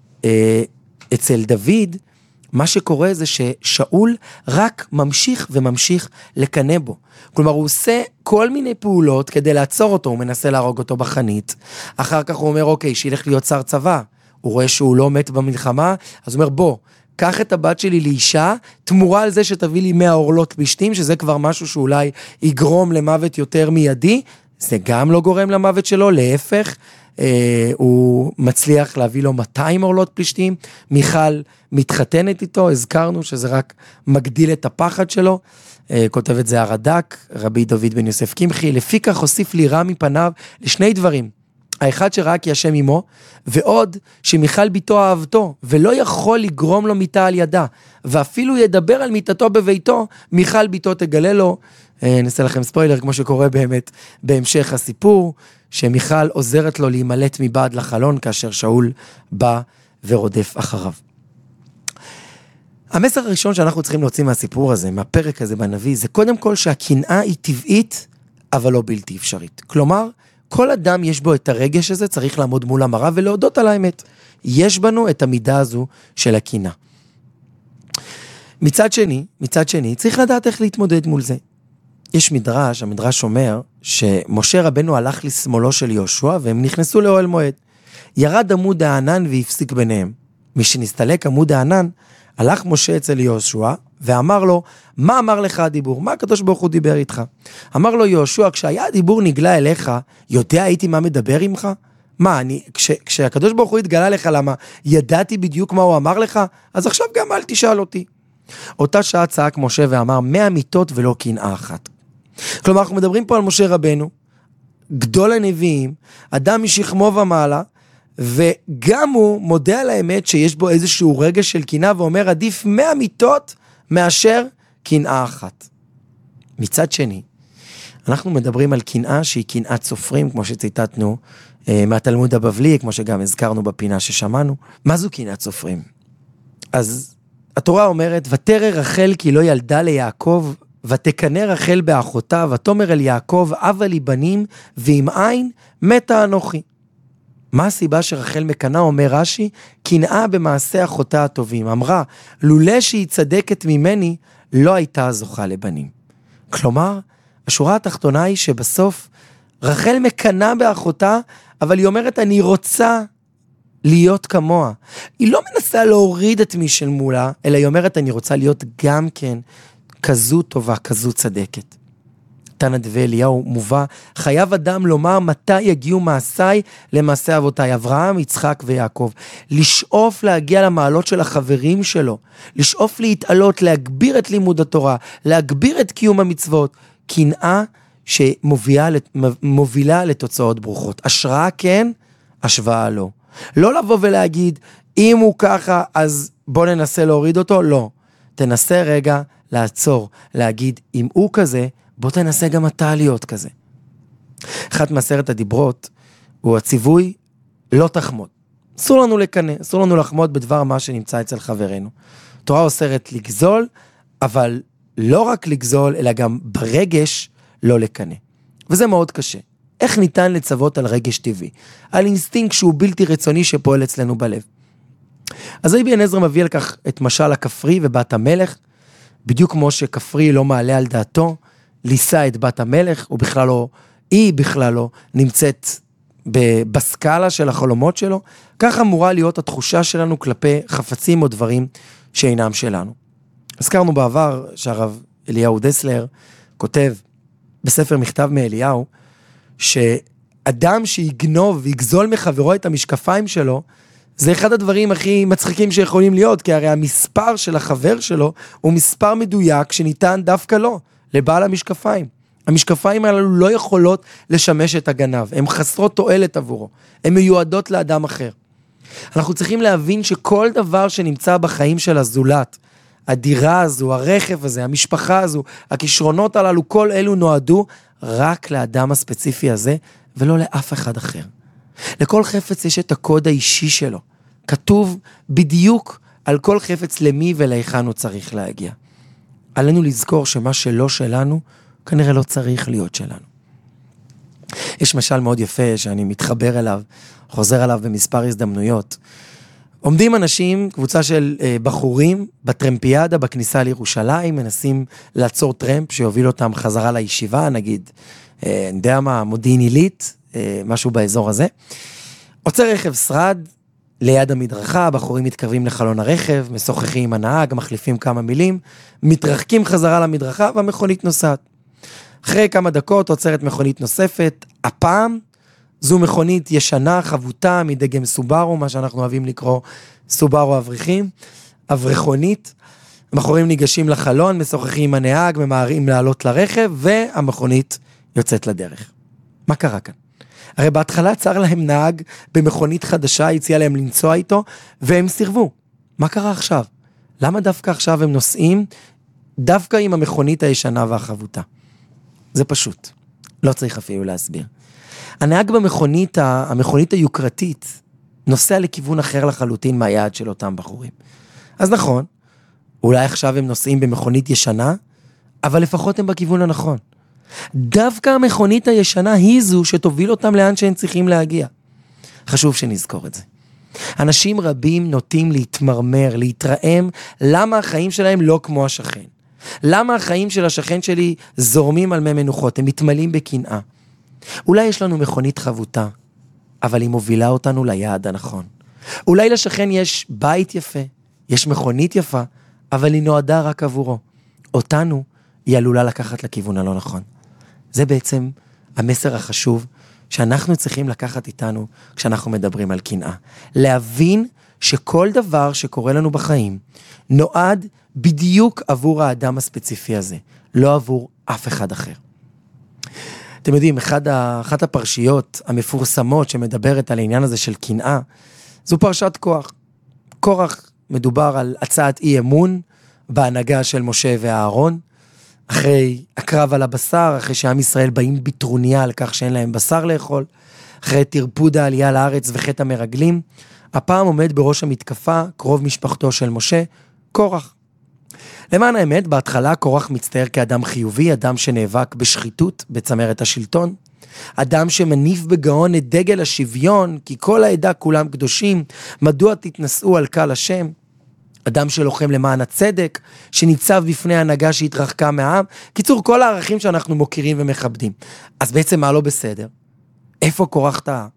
S3: אה, דוד, מה שקורה זה ששאול רק ממשיך וממשיך לקנה בו. כלומר, הוא עושה כל מיני פעולות כדי לעצור אותו, הוא מנסה להרוג אותו בחנית. אחר כך הוא אומר, אוקיי, שילך להיות שר צבא. הוא רואה שהוא לא מת במלחמה, אז הוא אומר, בוא, קח את הבת שלי לאישה, תמורה על זה שתביא לי מאה אורלות פלישתים, שזה כבר משהו שאולי יגרום למוות יותר מיידי. זה גם לא גורם למוות שלו, להפך, אה, הוא מצליח להביא לו מאתיים אורלות פלישתים, מיכל מתחתנת איתו, הזכרנו שזה רק מגדיל את הפחד שלו, אה, כותב את זה הרד"ק, רבי דוד בן יוסף קמחי, לפי כך הוסיף לירה מפניו לשני דברים, האחד שראה כי השם עמו, ועוד שמיכל ביתו אהבתו, ולא יכול לגרום לו מיטה על ידה, ואפילו ידבר על מיטתו בביתו, מיכל ביתו תגלה לו, אה, נעשה לכם ספוילר, כמו שקורה באמת בהמשך הסיפור, שמיכל עוזרת לו להימלט מבעד לחלון, כאשר שאול בא ורודף אחריו. המסר הראשון שאנחנו צריכים להוציא מהסיפור הזה, מהפרק הזה בנביא, זה קודם כל שהקנאה היא טבעית, אבל לא בלתי אפשרית. כלומר, כל אדם יש בו את הרגש הזה, צריך לעמוד מול המראה ולהודות על האמת. יש בנו את המידה הזו של הקנאה. מצד שני, מצד שני, צריך לדעת איך להתמודד מול זה. יש מדרש, המדרש אומר, שמשה רבנו הלך לשמאלו של יהושע, והם נכנסו לאוהל מועד. ירד עמוד הענן והפסיק ביניהם. משנסתלק עמוד הענן, הלך משה אצל יהושע, ואמר לו, מה אמר לך הדיבור? מה הקדוש ברוך הוא דיבר איתך? אמר לו יהושע, כשהיה הדיבור נגלה אליך, יודע הייתי מה מדבר עמך? מה, אני, כש, כשהקדוש ברוך הוא התגלה לך, למה ידעתי בדיוק מה הוא אמר לך? אז עכשיו גם אל תשאל אותי. אותה שעה צעק משה ואמר, מאה מיתות ולא קנאה אחת. כלומר, אנחנו מדברים פה על משה רבנו, גדול הנביאים, אדם משכמו ומעלה, וגם הוא מודה על האמת שיש בו איזשהו רגע של קנאה, ואומר, עדיף מאה מיתות מאשר קנאה אחת. מצד שני, אנחנו מדברים על קנאה שהיא קנאת סופרים, כמו שציטטנו מהתלמוד הבבלי, כמו שגם הזכרנו בפינה ששמענו. מה זו קנאת סופרים? אז התורה אומרת, ותרא רחל כי לא ילדה ליעקב, ותקנא רחל באחותה, ותאמר אל יעקב, אבא לי בנים, ועם עין מתה אנוכי. מה הסיבה שרחל מקנאה? אומר רש"י, קנאה במעשה אחותה הטובים. אמרה, לולא שהיא צדקת ממני, לא הייתה זוכה לבנים. כלומר, השורה התחתונה היא שבסוף רחל מקנאה באחותה, אבל היא אומרת, אני רוצה להיות כמוה. היא לא מנסה להוריד את מי של מולה, אלא היא אומרת, אני רוצה להיות גם כן כזו טובה, כזו צדקת. תנא דבי אליהו מובא, חייב אדם לומר מתי יגיעו מעשיי למעשה אבותיי, אברהם, יצחק ויעקב. לשאוף להגיע למעלות של החברים שלו, לשאוף להתעלות, להגביר את לימוד התורה, להגביר את קיום המצוות, קנאה שמובילה לתוצאות ברוכות. השראה כן, השוואה לא. לא לבוא ולהגיד, אם הוא ככה, אז בוא ננסה להוריד אותו, לא. תנסה רגע לעצור, להגיד, אם הוא כזה, בוא תנסה גם אתה להיות כזה. אחת מעשרת הדיברות הוא הציווי לא תחמוד. אסור לנו לקנא, אסור לנו לחמוד בדבר מה שנמצא אצל חברנו. תורה אוסרת לגזול, אבל לא רק לגזול, אלא גם ברגש לא לקנא. וזה מאוד קשה. איך ניתן לצוות על רגש טבעי? על אינסטינקט שהוא בלתי רצוני שפועל אצלנו בלב. אז רבי עזרא מביא על כך את משל הכפרי ובת המלך, בדיוק כמו שכפרי לא מעלה על דעתו, ליסה את בת המלך, הוא בכלל לא, היא בכלל לא, נמצאת בסקאלה של החלומות שלו, כך אמורה להיות התחושה שלנו כלפי חפצים או דברים שאינם שלנו. הזכרנו בעבר שהרב אליהו דסלר כותב בספר מכתב מאליהו, שאדם שיגנוב ויגזול מחברו את המשקפיים שלו, זה אחד הדברים הכי מצחיקים שיכולים להיות, כי הרי המספר של החבר שלו הוא מספר מדויק שניתן דווקא לו, לבעל המשקפיים. המשקפיים האלו לא יכולות לשמש את הגנב, הן חסרות תועלת עבורו, הן מיועדות לאדם אחר. אנחנו צריכים להבין שכל דבר שנמצא בחיים של הזולת, הדירה הזו, הרכב הזה, המשפחה הזו, הכישרונות הללו, כל אלו נועדו רק לאדם הספציפי הזה, ולא לאף אחד אחר. לכל חפץ יש את הקוד האישי שלו. כתוב בדיוק על כל חפץ למי ולהיכן הוא צריך להגיע. עלינו לזכור שמה שלא שלנו, כנראה לא צריך להיות שלנו. יש משל מאוד יפה שאני מתחבר אליו, חוזר עליו במספר הזדמנויות. עומדים אנשים, קבוצה של אה, בחורים, בטרמפיאדה, בכניסה לירושלים, מנסים לעצור טרמפ שיוביל אותם חזרה לישיבה, נגיד, אה, אני יודע מה, מודיעין עילית, אה, משהו באזור הזה. עוצר רכב שרד, ליד המדרכה, הבחורים מתקרבים לחלון הרכב, משוחחים עם הנהג, מחליפים כמה מילים, מתרחקים חזרה למדרכה, והמכונית נוסעת. אחרי כמה דקות עוצרת מכונית נוספת, הפעם זו מכונית ישנה, חבוטה, מדגם סובארו, מה שאנחנו אוהבים לקרוא סובארו אבריחים, אבריכונית. הבחורים ניגשים לחלון, משוחחים עם הנהג, ממהרים לעלות לרכב, והמכונית יוצאת לדרך. מה קרה כאן? הרי בהתחלה צר להם נהג במכונית חדשה, הציע להם לנסוע איתו, והם סירבו. מה קרה עכשיו? למה דווקא עכשיו הם נוסעים דווקא עם המכונית הישנה והחבוטה? זה פשוט. לא צריך אפילו להסביר. הנהג במכונית, המכונית היוקרתית, נוסע לכיוון אחר לחלוטין מהיעד של אותם בחורים. אז נכון, אולי עכשיו הם נוסעים במכונית ישנה, אבל לפחות הם בכיוון הנכון. דווקא המכונית הישנה היא זו שתוביל אותם לאן שהם צריכים להגיע. חשוב שנזכור את זה. אנשים רבים נוטים להתמרמר, להתרעם, למה החיים שלהם לא כמו השכן. למה החיים של השכן שלי זורמים על מי מנוחות, הם מתמלאים בקנאה. אולי יש לנו מכונית חבוטה, אבל היא מובילה אותנו ליעד הנכון. אולי לשכן יש בית יפה, יש מכונית יפה, אבל היא נועדה רק עבורו. אותנו היא עלולה לקחת לכיוון הלא נכון. זה בעצם המסר החשוב שאנחנו צריכים לקחת איתנו כשאנחנו מדברים על קנאה. להבין שכל דבר שקורה לנו בחיים נועד בדיוק עבור האדם הספציפי הזה, לא עבור אף אחד אחר. אתם יודעים, אחד ה, אחת הפרשיות המפורסמות שמדברת על העניין הזה של קנאה, זו פרשת קורח. קורח מדובר על הצעת אי אמון בהנהגה של משה ואהרון, אחרי הקרב על הבשר, אחרי שעם ישראל באים בטרוניה על כך שאין להם בשר לאכול, אחרי תרפוד העלייה לארץ וחטא המרגלים, הפעם עומד בראש המתקפה קרוב משפחתו של משה, קורח. למען האמת, בהתחלה קורח מצטייר כאדם חיובי, אדם שנאבק בשחיתות בצמרת השלטון, אדם שמניף בגאון את דגל השוויון, כי כל העדה כולם קדושים, מדוע תתנסו על קהל השם? אדם שלוחם למען הצדק, שניצב בפני הנהגה שהתרחקה מהעם, קיצור כל הערכים שאנחנו מוכירים ומכבדים. אז בעצם מה לא בסדר? איפה קורח טעה?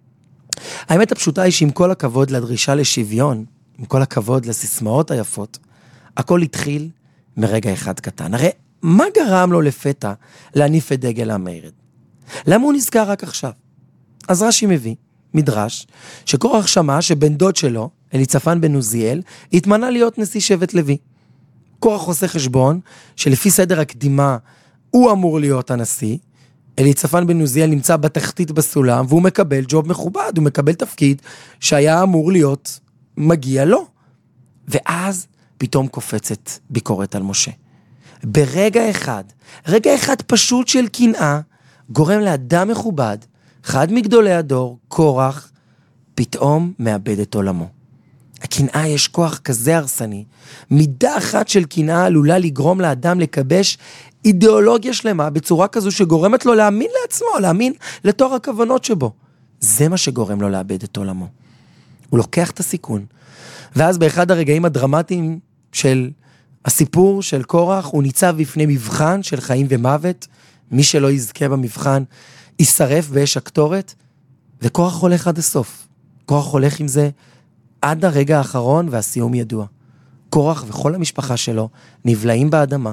S3: האמת הפשוטה היא שעם כל הכבוד לדרישה לשוויון, עם כל הכבוד לסיסמאות היפות, הכל התחיל מרגע אחד קטן. הרי מה גרם לו לפתע להניף את דגל המרד? למה הוא נזכר רק עכשיו? אז רש"י מביא, מדרש, שקורח שמע שבן דוד שלו, אליצפן בן עוזיאל, התמנה להיות נשיא שבט לוי. קורח עושה חשבון שלפי סדר הקדימה הוא אמור להיות הנשיא, אליצפן בן עוזיאל נמצא בתחתית בסולם, והוא מקבל ג'וב מכובד, הוא מקבל תפקיד שהיה אמור להיות מגיע לו. ואז פתאום קופצת ביקורת על משה. ברגע אחד, רגע אחד פשוט של קנאה, גורם לאדם מכובד, אחד מגדולי הדור, קורח, פתאום מאבד את עולמו. הקנאה יש כוח כזה הרסני, מידה אחת של קנאה עלולה לגרום לאדם לקבש אידיאולוגיה שלמה, בצורה כזו שגורמת לו להאמין לעצמו, להאמין לתור הכוונות שבו. זה מה שגורם לו לאבד את עולמו. הוא לוקח את הסיכון, ואז באחד הרגעים הדרמטיים של הסיפור של קורח, הוא ניצב בפני מבחן של חיים ומוות, מי שלא יזכה במבחן יישרף באש הקטורת, וקורח הולך עד הסוף. קורח הולך עם זה עד הרגע האחרון, והסיום ידוע. קורח וכל המשפחה שלו נבלעים באדמה,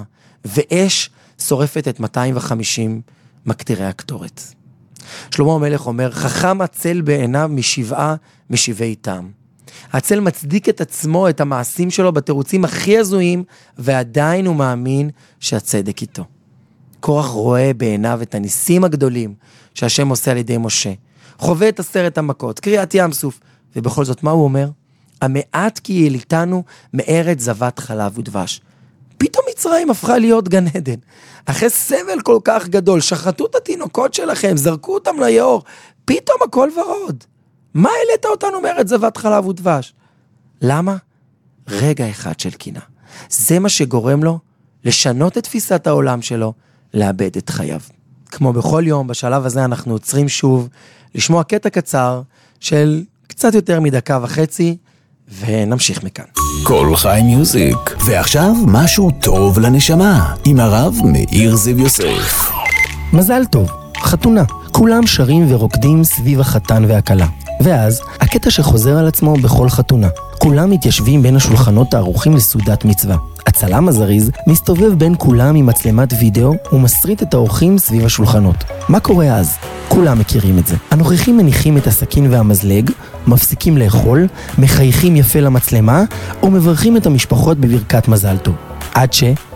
S3: ואש שורפת את מאתיים וחמישים מקטירי הקטורת. שלמה המלך אומר, חכם הצל בעיניו משבעה משיבי טעם. הצל מצדיק את עצמו, את המעשים שלו, בתירוצים הכי הזויים, ועדיין הוא מאמין שהצדק איתו. קורח רואה בעיניו את הניסים הגדולים שהשם עושה על ידי משה. חווה את עשרת המכות, קריאת ים סוף, ובכל זאת מה הוא אומר? המעט כי יליטנו מארץ זבת חלב ודבש. פתאום מצרים הפכה להיות גן עדן. אחרי סבל כל כך גדול, שחטו את התינוקות שלכם, זרקו אותם ליאור, פתאום הכל ורוד. מה העלית אותנו מארץ זבת חלב ודבש? למה? רגע אחד של קנאה. זה מה שגורם לו לשנות את תפיסת העולם שלו, לאבד את חייו. כמו בכל יום, בשלב הזה אנחנו עוצרים שוב, לשמוע קטע קצר של קצת יותר מדקה וחצי, ונמשיך מכאן.
S2: כל חי מיוזיק. ועכשיו משהו טוב לנשמה, עם הרב מאיר זיו יוסף.
S9: מזל טוב, חתונה. כולם שרים ורוקדים סביב החתן והכלה. ואז, הקטע שחוזר על עצמו בכל חתונה. כולם מתיישבים בין השולחנות הערוכים לסעודת מצווה. הצלם הזריז מסתובב בין כולם עם מצלמת וידאו ומסריט את האורחים סביב השולחנות. מה קורה אז? כולם מכירים את זה. הנוכחים מניחים את הסכין והמזלג, מפסיקים לאכול, מחייכים יפה למצלמה, או מברכים את המשפחות בברכת מזל טוב. עד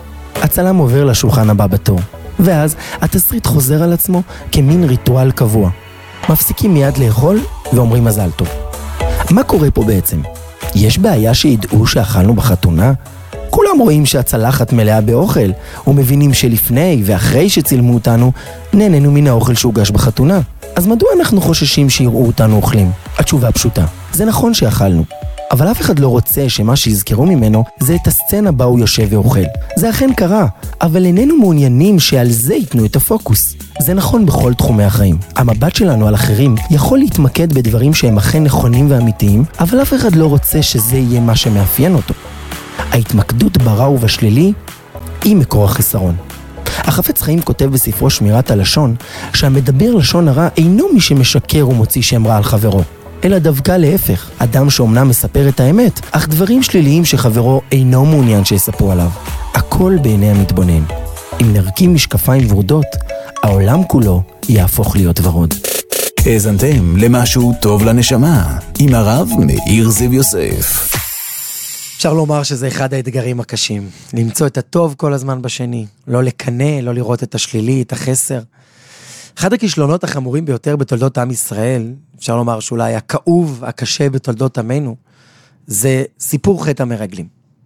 S9: שהצלם עובר לשולחן הבא בתור. ואז התסריט חוזר על עצמו כמין ריטואל קבוע. מפסיקים מיד לאכול ואומרים מזל טוב. מה קורה פה בעצם? יש בעיה שידעו שאכלנו בחתונה? כולם רואים שהצלחת מלאה באוכל, ומבינים שלפני ואחרי שצילמו אותנו, נהנינו מן האוכל שהוגש בחתונה. אז מדוע אנחנו חוששים שיראו אותנו אוכלים? התשובה פשוטה, זה נכון שאכלנו. אבל אף אחד לא רוצה שמה שיזכרו ממנו זה את הסצנה בה הוא יושב ואוכל. זה אכן קרה,
S3: אבל איננו מעוניינים שעל זה ייתנו את הפוקוס. זה נכון בכל תחומי החיים. המבט שלנו על אחרים יכול להתמקד בדברים שהם אכן נכונים ואמיתיים, אבל אף אחד לא רוצה שזה יהיה מה שמאפיין אותו. ההתמקדות ברע ובשלילי היא מקור החסרון. החפץ חיים כותב בספרו שמירת הלשון שהמדבר לשון הרע אינו מי שמשקר ומוציא שם רע על חברו, אלא דווקא להפך, אדם שאומנם מספר את האמת, אך דברים שליליים שחברו אינו מעוניין שיספרו עליו. הכל בעיני המתבונן. אם נרקים משקפיים ורודות, העולם כולו יהפוך להיות ורוד.
S4: האזנתם למשהו טוב לנשמה, עם הרב מאיר זיו יוסף.
S3: אפשר לומר שזה אחד האתגרים הקשים, למצוא את הטוב כל הזמן בשני, לא לקנא, לא לראות את השלילי, את החסר. אחד הכישלונות החמורים ביותר בתולדות עם ישראל, אפשר לומר שאולי הכאוב, הקשה בתולדות עמנו, זה סיפור חטא המרגלים.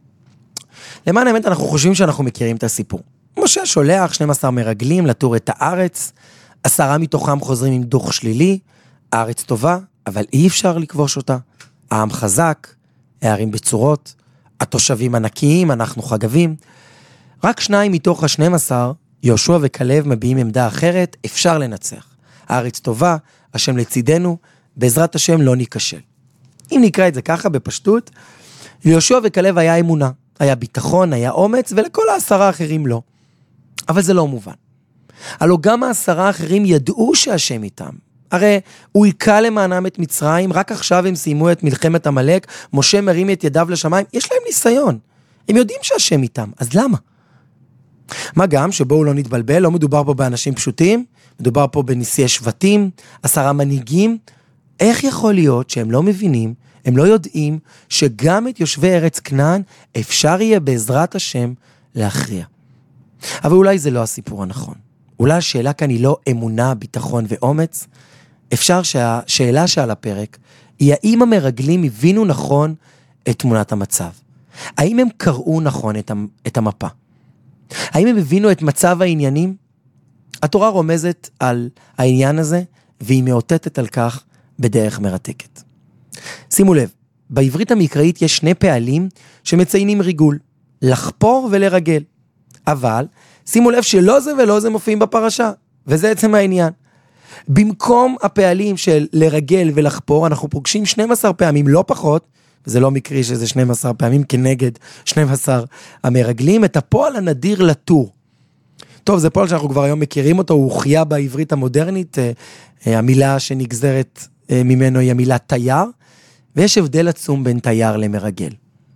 S3: למען האמת אנחנו חושבים שאנחנו מכירים את הסיפור. משה שולח שנים עשר מרגלים לתור את הארץ, עשרה מתוכם חוזרים עם דוח שלילי, הארץ טובה, אבל אי אפשר לכבוש אותה. העם חזק, הערים בצורות, התושבים ענקיים, אנחנו חגבים. רק שניים מתוך ה-שנים עשר, יהושע וכלב מביעים עמדה אחרת, אפשר לנצח. הארץ טובה, השם לצידנו, בעזרת השם לא ניקשל. אם נקרא את זה ככה בפשטות, ליהושע וכלב היה אמונה, היה ביטחון, היה אומץ, ולכל העשרה האחרים לא. אבל זה לא מובן. הלא גם העשרה האחרים ידעו שהשם איתם. הרי הוא יקע למענם את מצרים, רק עכשיו הם סיימו את מלחמת המלך, משה מרים את ידיו לשמיים, יש להם ניסיון. הם יודעים שהשם איתם, אז למה? מה גם שבואו לא נתבלבל, לא מדובר פה באנשים פשוטים, מדובר פה בנשיאי שבטים, עשרה מנהיגים. איך יכול להיות שהם לא מבינים, הם לא יודעים, שגם את יושבי ארץ כנען אפשר יהיה בעזרת השם להכריע? אבל אולי זה לא הסיפור הנכון. אולי השאלה כאן היא לא אמונה, ביטחון ואומץ. אפשר שהשאלה שעל הפרק היא האם המרגלים הבינו נכון את תמונת המצב. האם הם קראו נכון את המפה? האם הם הבינו את מצב העניינים? התורה רומזת על העניין הזה, והיא מאותתת על כך בדרך מרתקת. שימו לב, בעברית המקראית יש שני פעלים שמציינים ריגול, לחפור ולרגל. אבל שימו לב שלא זה ולא זה מופיעים בפרשה, וזה עצם העניין. במקום הפעלים של לרגל ולחפור, אנחנו פוגשים שנים עשר פעמים, לא פחות, וזה לא מקרי שזה שנים עשר פעמים כנגד שנים עשר המרגלים, את הפועל הנדיר לתור. טוב, זה פועל שאנחנו כבר היום מכירים אותו, הוא הוכיע בעברית המודרנית, המילה שנגזרת ממנו היא המילה תייר, ויש הבדל עצום בין תייר למרגל.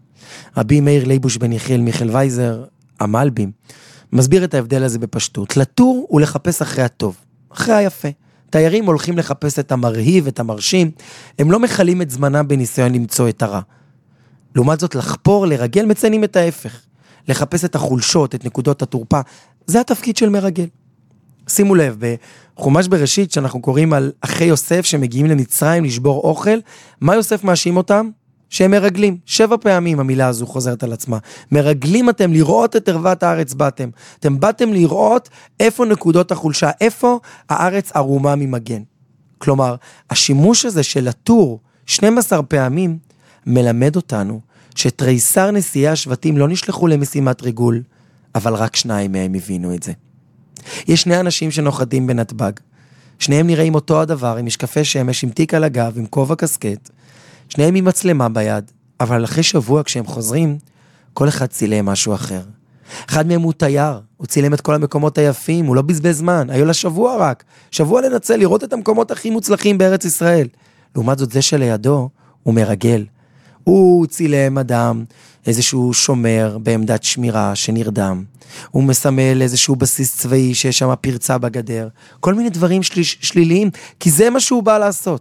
S3: רבי מאיר לייבוש בן יחיאל מיכל וייזר, המלבים, מסביר את ההבדל הזה בפשטות. לתור הוא לחפש אחרי הטוב, אחרי היפה. תיירים הולכים לחפש את המרהיב, את המרשים, הם לא מחלים את זמנם בניסיון למצוא את הרע. לעומת זאת, לחפור, לרגל, מציינים את ההפך. לחפש את החולשות, את נקודות התורפה, זה התפקיד של מרגל. שימו לב, בחומש בראשית, שאנחנו קוראים על אחי יוסף שמגיעים למצרים לשבור אוכל, מה יוסף מאשים אותם? שהם מרגלים. שבע פעמים המילה הזו חוזרת על עצמה. מרגלים אתם לראות את ערוות הארץ באתם. אתם באתם לראות איפה נקודות החולשה, איפה הארץ ערומה ממגן. כלומר, השימוש הזה של התור שנים עשר פעמים מלמד אותנו שתריסר נשיאי השבטים לא נשלחו למשימת ריגול, אבל רק שניים מהם הבינו את זה. יש שני אנשים שנוחדים בנתב"ג. שניהם נראים אותו הדבר, עם משקפי שמש, עם תיק על הגב, עם כובע קסקט. שניהם עם מצלמה ביד, אבל אחרי שבוע כשהם חוזרים, כל אחד צילם משהו אחר. אחד מהם הוא תייר, הוא צילם את כל המקומות היפים, הוא לא בזבז זמן, היו לה שבוע רק, שבוע לנצל, לראות את המקומות הכי מוצלחים בארץ ישראל. לעומת זאת זה שלידו, הוא מרגל. הוא צילם אדם, איזשהו שומר בעמדת שמירה שנרדם. הוא מסמל איזשהו בסיס צבאי שיש שם פרצה בגדר. כל מיני דברים של... שליליים, כי זה מה שהוא בא לעשות.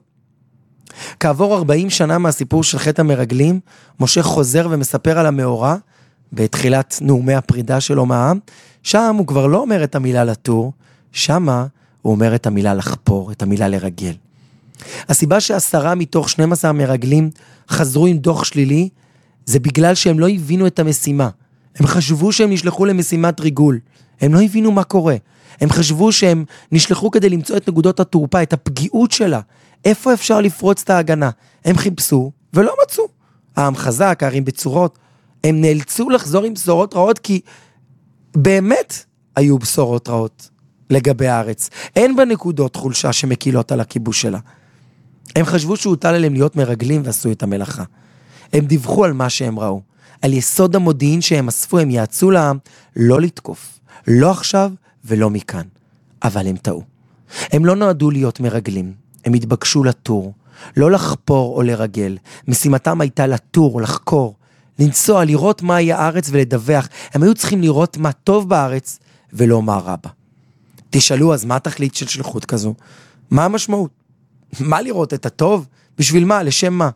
S3: כעבור ארבעים שנה מהסיפור של חטא המרגלים, משה חוזר ומספר על המאורע, בתחילת נאומי הפרידה שלו מהעם, שם הוא כבר לא אומר את המילה לתור, שם הוא אומר את המילה לחפור, את המילה לרגל. הסיבה שעשרה מתוך שנים עשר מרגלים חזרו עם דוח שלילי, זה בגלל שהם לא הבינו את המשימה. הם חשבו שהם נשלחו למשימת ריגול. הם לא הבינו מה קורה. הם חשבו שהם נשלחו כדי למצוא את נקודות התורפה, את הפגיעות שלה. איפה אפשר לפרוץ את ההגנה? הם חיפשו ולא מצאו. העם חזק, הערים בצורות. הם נאלצו לחזור עם בשורות רעות כי באמת היו בשורות רעות לגבי הארץ. אין בה נקודות חולשה שמקילות על הכיבוש שלה. הם חשבו שהוטל עליהם להיות מרגלים ועשו את המלאכה. הם דיווחו על מה שהם ראו. על יסוד המודיעין שהם אספו, הם יעצו לעם לא לתקוף. לא עכשיו ולא מכאן. אבל הם טעו. הם לא נועדו להיות מרגלים. הם התבקשו לטור. לא לחפור או לרגל. משימתם הייתה לטור, לחקור, לנסוע, לראות מהי הארץ ולדווח. הם היו צריכים לראות מה טוב בארץ ולא מה רע בה. תשאלו, אז מה התכלית של שליחות כזו? מה המשמעות? מה לראות את הטוב? בשביל מה? לשם מה?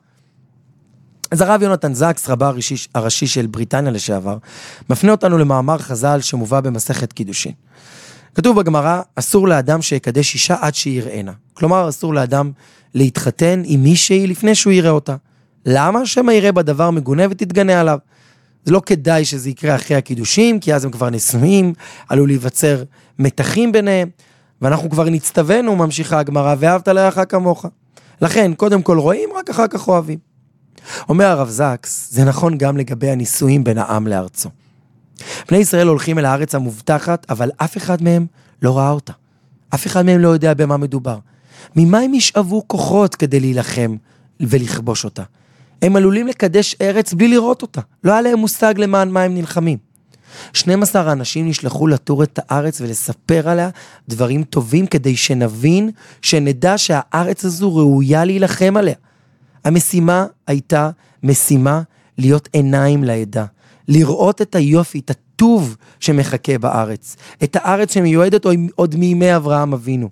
S3: אז הרב יונתן זקס, רבה הראשי, הראשי של בריטניה לשעבר, מפנה אותנו למאמר חז"ל שמובא במסכת קידושין. כתוב בגמרא, אסור לאדם שיקדש אישה עד שיראנה. כלומר, אסור לאדם להתחתן עם מישהי לפני שהוא יראה אותה. למה? שמה יראה בדבר מגונה ותתגנה עליו. זה לא כדאי שזה יקרה אחרי הקידושים, כי אז הם כבר נשואים, עלול להיווצר מתחים ביניהם, ואנחנו כבר נצטווינו, ממשיכה הגמרא, ואהבת לרעך כמוך. לכן, קודם כל רואים, רק אחר כך אוהבים. אומר הרב זקס, זה נכון גם לגבי הנישואים בין העם לארצו. בני ישראל הולכים אל הארץ המובטחת, אבל אף אחד מהם לא ראה אותה. אף אחד מהם לא יודע במה מדובר. ממה הם ישאבו כוחות כדי להילחם ולכבוש אותה? הם עלולים לקדש ארץ בלי לראות אותה. לא היה להם מושג למען מה הם נלחמים. שנים עשר אנשים נשלחו לטור את הארץ ולספר עליה דברים טובים כדי שנבין, שנדע שהארץ הזו ראויה להילחם עליה. המשימה הייתה משימה להיות עיניים לעדה. לראות את היופי, את הטוב שמחכה בארץ. את הארץ שמיועדת עוד מימי אברהם אבינו.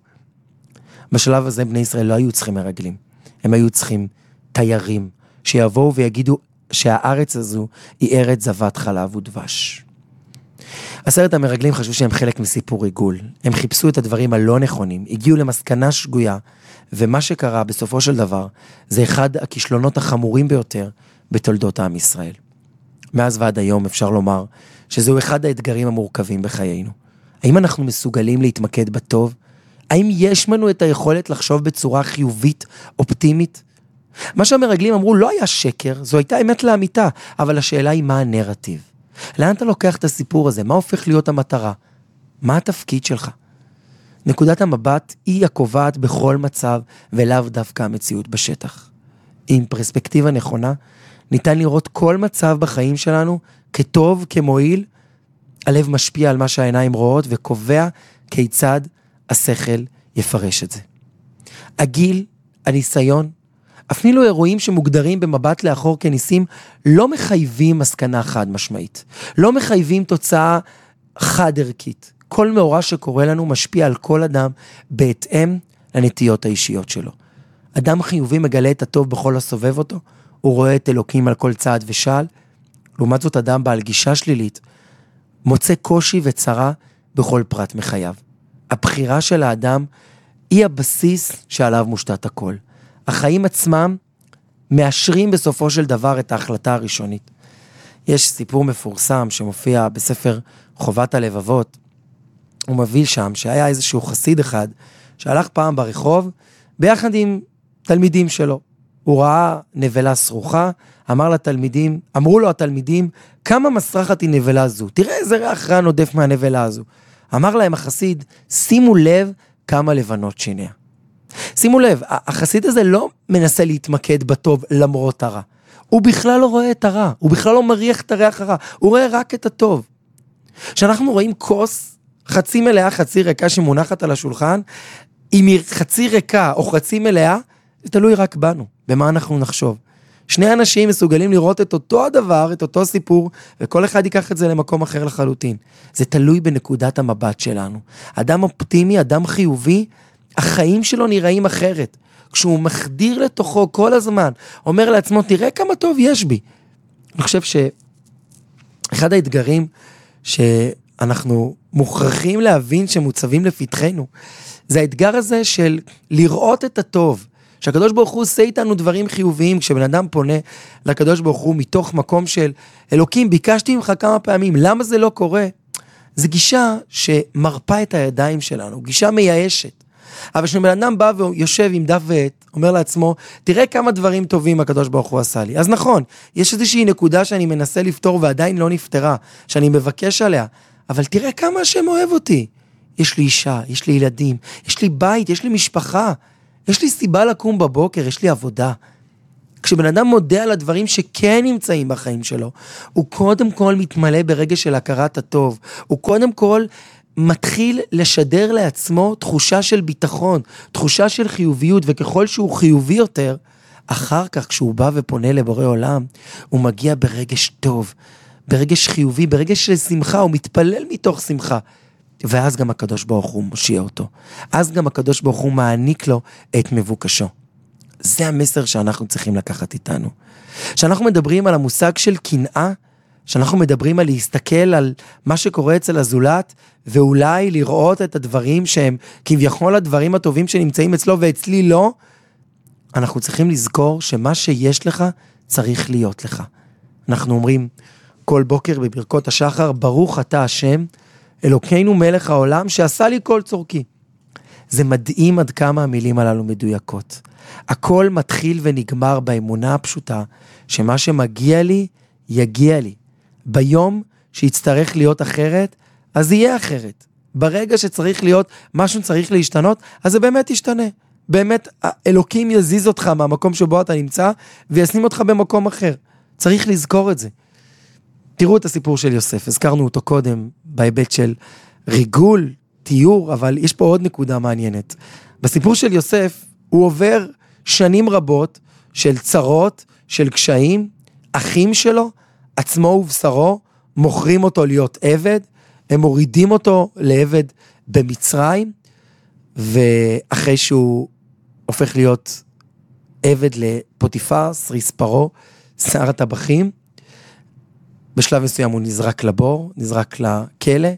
S3: בשלב הזה בני ישראל לא היו צריכים מרגלים. הם היו צריכים תיירים, שיבואו ויגידו שהארץ הזו היא ארץ זבת חלב ודבש. עשרת המרגלים חשבו שהם חלק מסיפור עיגול. הם חיפשו את הדברים הלא נכונים, הגיעו למסקנה שגויה, ומה שקרה בסופו של דבר, זה אחד הכישלונות החמורים ביותר בתולדות העם ישראל. מאז ועד היום אפשר לומר שזהו אחד האתגרים המורכבים בחיינו. האם אנחנו מסוגלים להתמקד בטוב? האם יש לנו את היכולת לחשוב בצורה חיובית, אופטימית? מה שהמרגלים אמרו לא היה שקר, זו הייתה אמת לאמיתה, אבל השאלה היא מה הנרטיב. לאן אתה לוקח את הסיפור הזה? מה הופך להיות המטרה? מה התפקיד שלך? נקודת המבט היא הקובעת בכל מצב, ולאו דווקא המציאות בשטח. עם פרספקטיבה נכונה, ניתן לראות כל מצב בחיים שלנו כטוב, כמועיל, הלב משפיע על מה שהעיניים רואות, וקובע כיצד השכל יפרש את זה. הגיל, הניסיון, אפילו אירועים שמוגדרים במבט לאחור כניסים, לא מחייבים מסקנה חד משמעית. לא מחייבים תוצאה חד ערכית. כל מאורע שקורה לנו משפיע על כל אדם בהתאם לנטיות האישיות שלו. אדם חיובי מגלה את הטוב בכל הסובב אותו, הוא רואה את אלוקים על כל צעד ושעל, לעומת זאת אדם בעל גישה שלילית, מוצא קושי וצרה בכל פרט מחייו. הבחירה של האדם היא הבסיס שעליו מושתת הכל. החיים עצמם מאשרים בסופו של דבר את ההחלטה הראשונית. יש סיפור מפורסם שמופיע בספר חובת הלבבות, הוא מביא שם שהיה איזשהו חסיד אחד שהלך פעם ברחוב ביחד עם תלמידים שלו. הוא ראה נבלה סרוחה, אמר לתלמידים, אמרו לו התלמידים, כמה מסרחת היא נבלה זו, תראה איזה ריח רע נודף מהנבלה הזו. אמר להם החסיד, שימו לב כמה לבנות שיניה. שימו לב, החסיד הזה לא מנסה להתמקד בטוב למרות הרע. הוא בכלל לא רואה את הרע, הוא בכלל לא מריח את הריח הרע, הוא רואה רק את הטוב. כשאנחנו רואים כוס חצי מלאה, חצי ריקה שמונחת על השולחן, אם היא חצי ריקה או חצי מלאה, זה תלוי רק בנו, במה אנחנו נחשוב. שני אנשים מסוגלים לראות את אותו הדבר, את אותו סיפור, וכל אחד ייקח את זה למקום אחר לחלוטין. זה תלוי בנקודת המבט שלנו. אדם אופטימי, אדם חיובי, החיים שלו נראים אחרת. כשהוא מחדיר לתוכו כל הזמן, אומר לעצמו, תראה כמה טוב יש בי. אני חושב שאחד האתגרים שאנחנו מוכרחים להבין שמוצבים לפתחנו, זה האתגר הזה של לראות את הטוב. שהקדוש ברוך הוא עושה איתנו דברים חיוביים, כשבן אדם פונה לקדוש ברוך הוא מתוך מקום של אלוקים, ביקשתי ממך כמה פעמים, למה זה לא קורה? זו גישה שמרפה את הידיים שלנו, גישה מייאשת. אבל כשבן אדם בא ויושב עם דף ועט, אומר לעצמו, תראה כמה דברים טובים הקדוש ברוך הוא עשה לי. אז נכון, יש איזושהי נקודה שאני מנסה לפתור ועדיין לא נפתרה, שאני מבקש עליה, אבל תראה כמה השם אוהב אותי. יש לי אישה, יש לי ילדים, יש לי בית, יש לי משפחה, יש לי סיבה לקום בבוקר, יש לי עבודה. כשבן אדם מודה על הדברים שכן נמצאים בחיים שלו, הוא קודם כל מתמלא ברגע של הכרת הטוב, הוא קודם כל מתחיל לשדר לעצמו תחושה של ביטחון, תחושה של חיוביות, וככל שהוא חיובי יותר, אחר כך כשהוא בא ופונה לבורא עולם, הוא מגיע ברגש טוב, ברגש חיובי, ברגש של שמחה, הוא מתפלל מתוך שמחה, ואז גם הקדוש ברוך הוא מושיע אותו, אז גם הקדוש ברוך הוא מעניק לו את מבוקשו. זה המסר שאנחנו צריכים לקחת איתנו. שאנחנו מדברים על המושג של קנאה, שאנחנו מדברים על להסתכל על מה שקורה אצל הזולת, ואולי לראות את הדברים שהם כביכול הדברים הטובים שנמצאים אצלו ואצלי לא, אנחנו צריכים לזכור שמה שיש לך צריך להיות לך. אנחנו אומרים כל בוקר בברכות השחר, ברוך אתה השם, אלוקינו מלך העולם שעשה לי כל צורכי. זה מדהים עד כמה המילים הללו מדויקות. הכל מתחיל ונגמר באמונה הפשוטה, שמה שמגיע לי, יגיע לי. ביום שיצטרך להיות אחרת, אז יהיה אחרת. ברגע שצריך להיות, משהו צריך להשתנות, אז זה באמת ישתנה. באמת, אלוקים יזיז אותך מהמקום שבו אתה נמצא, וישים אותך במקום אחר. צריך לזכור את זה. תראו את הסיפור של יוסף, הזכרנו אותו קודם, בהיבט של ריגול, תיאור, אבל יש פה עוד נקודה מעניינת. בסיפור של יוסף, הוא עובר שנים רבות של צרות, של קשיים, אחים שלו, עצמו ובשרו, מוכרים אותו להיות עבד, הם מורידים אותו לעבד במצרים, ואחרי שהוא הופך להיות עבד לפוטיפר, סריס פרו, שר הטבחים, בשלב מסוים הוא נזרק לבור, נזרק לכלא,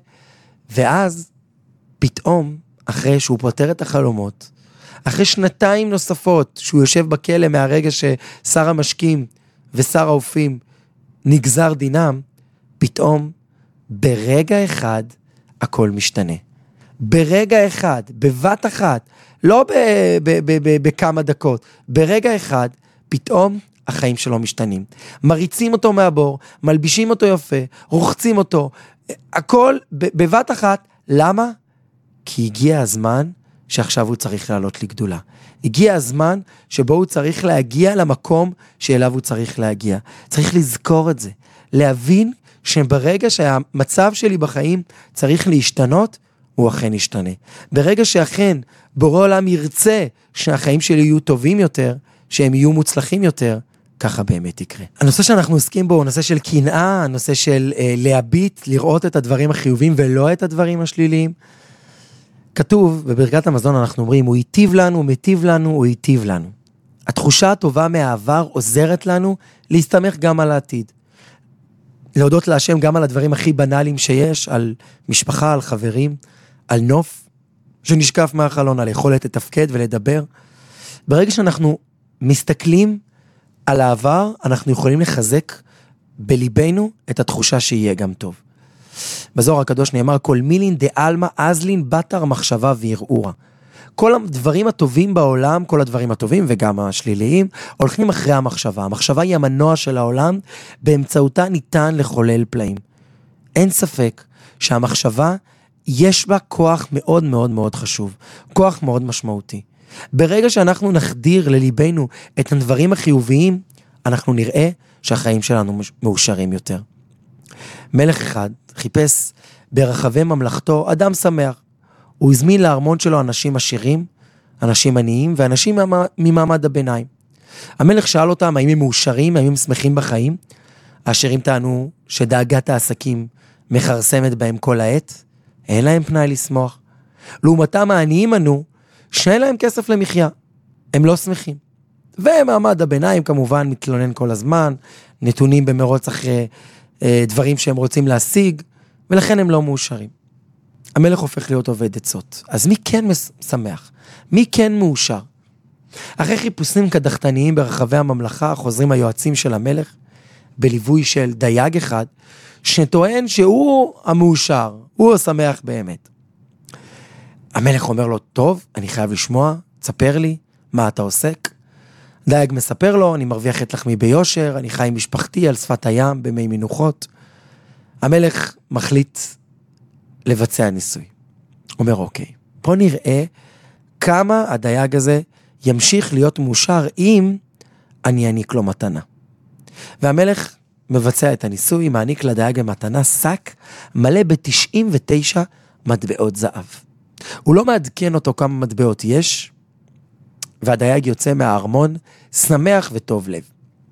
S3: ואז פתאום, אחרי שהוא פותר את החלומות, אחרי שנתיים נוספות שהוא יושב בכלא מהרגע ששר המשקים ושר האופים נגזר דינם, פתאום ברגע אחד הכל משתנה. ברגע אחד, בבת אחת, לא בכמה דקות, ברגע אחד פתאום החיים שלו משתנים. מריצים אותו מהבור, מלבישים אותו יפה, רוחצים אותו, הכל בבת אחת. למה? כי הגיע הזמן שעכשיו הוא צריך לעלות לגדולה. הגיע הזמן שבו הוא צריך להגיע למקום שאליו הוא צריך להגיע. צריך לזכור את זה. להבין שברגע שהמצב שלי בחיים צריך להשתנות, הוא אכן ישתנה. ברגע שאכן בורא עולם ירצה שהחיים שלי יהיו טובים יותר, שהם יהיו מוצלחים יותר, ככה באמת יקרה. הנושא שאנחנו עוסקים בו הוא נושא של קנאה, הנושא של אה, להביט, לראות את הדברים החיוביים ולא את הדברים השליליים. כתוב, בברכת המזון אנחנו אומרים, הוא ייטיב לנו, הוא מיטיב לנו, הוא ייטיב לנו. התחושה הטובה מהעבר עוזרת לנו להסתמך גם על העתיד. להודות להשם גם על הדברים הכי בנאליים שיש, על משפחה, על חברים, על נוף שנשקף מהחלון, על יכולת לתפקד ולדבר. ברגע שאנחנו מסתכלים על העבר, אנחנו יכולים לחזק בליבנו את התחושה שיהיה גם טוב. בזוהר הקדוש נאמר, כל מילין דאלמה אזלין בתר מחשבה ויראורה. כל הדברים הטובים בעולם, כל הדברים הטובים וגם השליליים, הולכים אחרי המחשבה. המחשבה היא המנוע של העולם, באמצעותה ניתן לחולל פלאים. אין ספק שהמחשבה יש בה כוח מאוד מאוד מאוד חשוב, כוח מאוד משמעותי. ברגע שאנחנו נחדיר לליבנו את הדברים החיוביים, אנחנו נראה שהחיים שלנו מאושרים יותר. מלך אחד חיפש ברחבי ממלכתו אדם שמח. הוא הזמין לארמון שלו אנשים עשירים, אנשים עניים ואנשים ממעמד הביניים. המלך שאל אותם האם הם מאושרים, האם הם שמחים בחיים. העשירים טענו שדאגת העסקים מחרסמת בהם כל העת, אין להם פנאי לשמוח. לעומתם העניים ענו שאין להם כסף למחיה, הם לא שמחים. ומעמד הביניים כמובן מתלונן כל הזמן, נתונים במרוץ אחרי אה, דברים שהם רוצים להשיג, ולכן הם לא מאושרים. המלך הופך להיות עובד עצות. אז מי כן שמח? מי כן מאושר? אחרי חיפושים קדחתניים ברחבי הממלכה, חוזרים היועצים של המלך, בליווי של דייג אחד, שטוען שהוא המאושר, הוא השמח באמת. המלך אומר לו, טוב, אני חייב לשמוע, תספר לי מה אתה עוסק. דייג מספר לו, אני מרוויח את לחמי ביושר, אני חי עם משפחתי על שפת הים, במי מנוחות. המלך מחליט לבצע ניסוי. הוא אומר, אוקיי, בוא נראה כמה הדייג הזה ימשיך להיות מאושר אם אני אעניק לו מתנה. והמלך מבצע את הניסוי, מעניק לדייג המתנה שק מלא ב-תשעים ותשע מטבעות זהב. הוא לא מעדכן אותו כמה מטבעות יש, והדייג יוצא מהארמון שמח וטוב לב.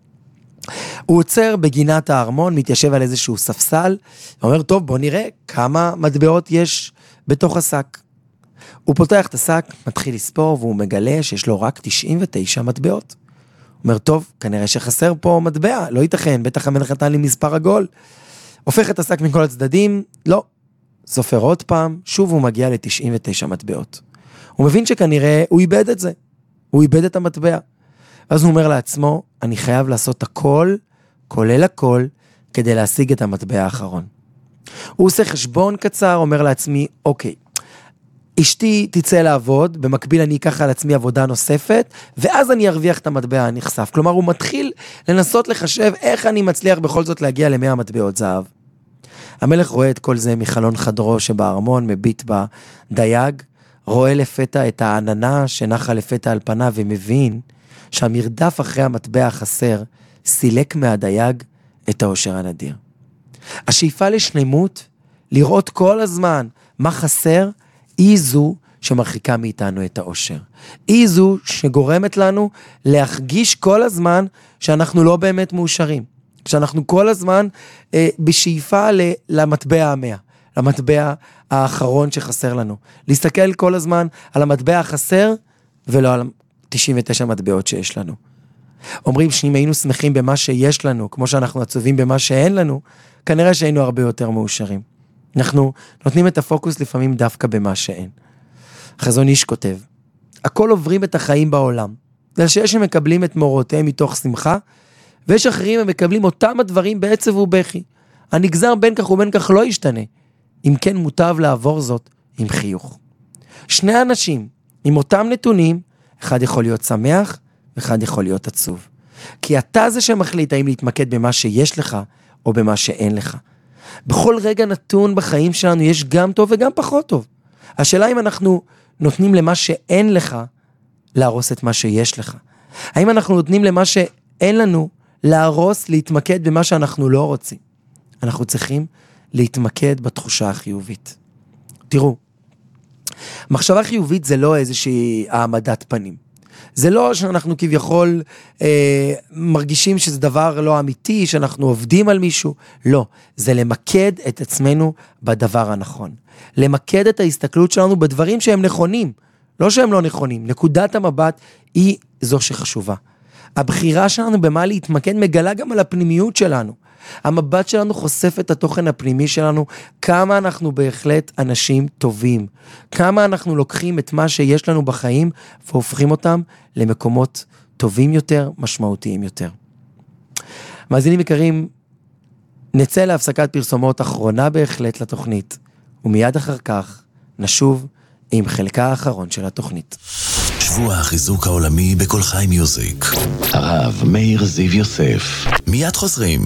S3: הוא עוצר בגינת הארמון, מתיישב על איזשהו ספסל, ואומר, טוב, בוא נראה כמה מטבעות יש בתוך השק. הוא פותח את השק, מתחיל לספור, והוא מגלה שיש לו רק תשעים ותשע מטבעות. הוא אומר, טוב, כנראה שחסר פה מטבע, לא ייתכן, בטח המלך נתן לי מספר עגול. הופך את השק מכל הצדדים, לא. סופר עוד פעם, שוב הוא מגיע ל-תשעים ותשע מטבעות. הוא מבין שכנראה הוא איבד את זה. הוא איבד את המטבע. ואז הוא אומר לעצמו, אני חייב לעשות הכל, כולל הכל, כדי להשיג את המטבע האחרון. הוא עושה חשבון קצר, אומר לעצמי, אוקיי, אשתי תצא לעבוד, במקביל אני אקח על עצמי עבודה נוספת, ואז אני ארוויח את המטבע הנחשף. כלומר, הוא מתחיל לנסות לחשב איך אני מצליח בכל זאת להגיע ל-מאה מטבעות זהב. המלך רואה את כל זה מחלון חדרו שבארמון, מביט בדייג, רואה לפתע את העננה שנחה לפתע על פניו, ומבין שהמרדף אחרי המטבע החסר סילק מהדייג את האושר הנדיר. השאיפה לשלמות, לראות כל הזמן מה חסר, היא זו שמרחיקה מאיתנו את האושר. היא זו שגורמת לנו להרגיש כל הזמן שאנחנו לא באמת מאושרים. שאנחנו כל הזמן אה, בשאיפה ל- למטבע המאה, למטבע האחרון שחסר לנו. להסתכל כל הזמן על המטבע החסר, ולא על תשעים ותשע מטבעות שיש לנו. אומרים שאם היינו שמחים במה שיש לנו, כמו שאנחנו עצובים במה שאין לנו, כנראה שהיינו הרבה יותר מאושרים. אנחנו נותנים את הפוקוס לפעמים דווקא במה שאין. חזון איש כותב, הכל עוברים את החיים בעולם, בגלל שיש הם מקבלים את מורותיהם מתוך שמחה, ויש אחרים הם מקבלים אותם הדברים בעצב ובכי. הנגזר בין כך ובין כך לא ישתנה, אם כן מוטב לעבור זאת עם חיוך. שני אנשים עם אותם נתונים, אחד יכול להיות שמח, ואחד יכול להיות עצוב. כי אתה זה שמחליט האם להתמקד במה שיש לך, או במה שאין לך. בכל רגע נתון בחיים שלנו יש גם טוב וגם פחות טוב. השאלה אם אנחנו נותנים למה שאין לך, להרוס את מה שיש לך. האם אנחנו נותנים למה שאין לנו, להרוס, להתמקד במה שאנחנו לא רוצים. אנחנו צריכים להתמקד בתחושה החיובית. תראו, מחשבה חיובית זה לא איזושהי העמדת פנים. זה לא שאנחנו כביכול אה, מרגישים שזה דבר לא אמיתי, שאנחנו עובדים על מישהו. לא, זה למקד את עצמנו בדבר הנכון. למקד את ההסתכלות שלנו בדברים שהם נכונים, לא שהם לא נכונים. נקודת המבט היא זו שחשובה. הבחירה שלנו במה להתמקד מגלה גם על הפנימיות שלנו. המבט שלנו חושף את התוכן הפנימי שלנו, כמה אנחנו בהחלט אנשים טובים, כמה אנחנו לוקחים את מה שיש לנו בחיים והופכים אותם למקומות טובים יותר, משמעותיים יותר. מאזינים יקרים, נצא להפסקת פרסומות אחרונה בהחלט לתוכנית, ומיד אחר כך נשוב עם חלקה האחרון של התוכנית.
S2: שבוע החיזוק העולמי בכל חי מיוזיק. הרב מאיר זיו יוסף. מיד חוזרים.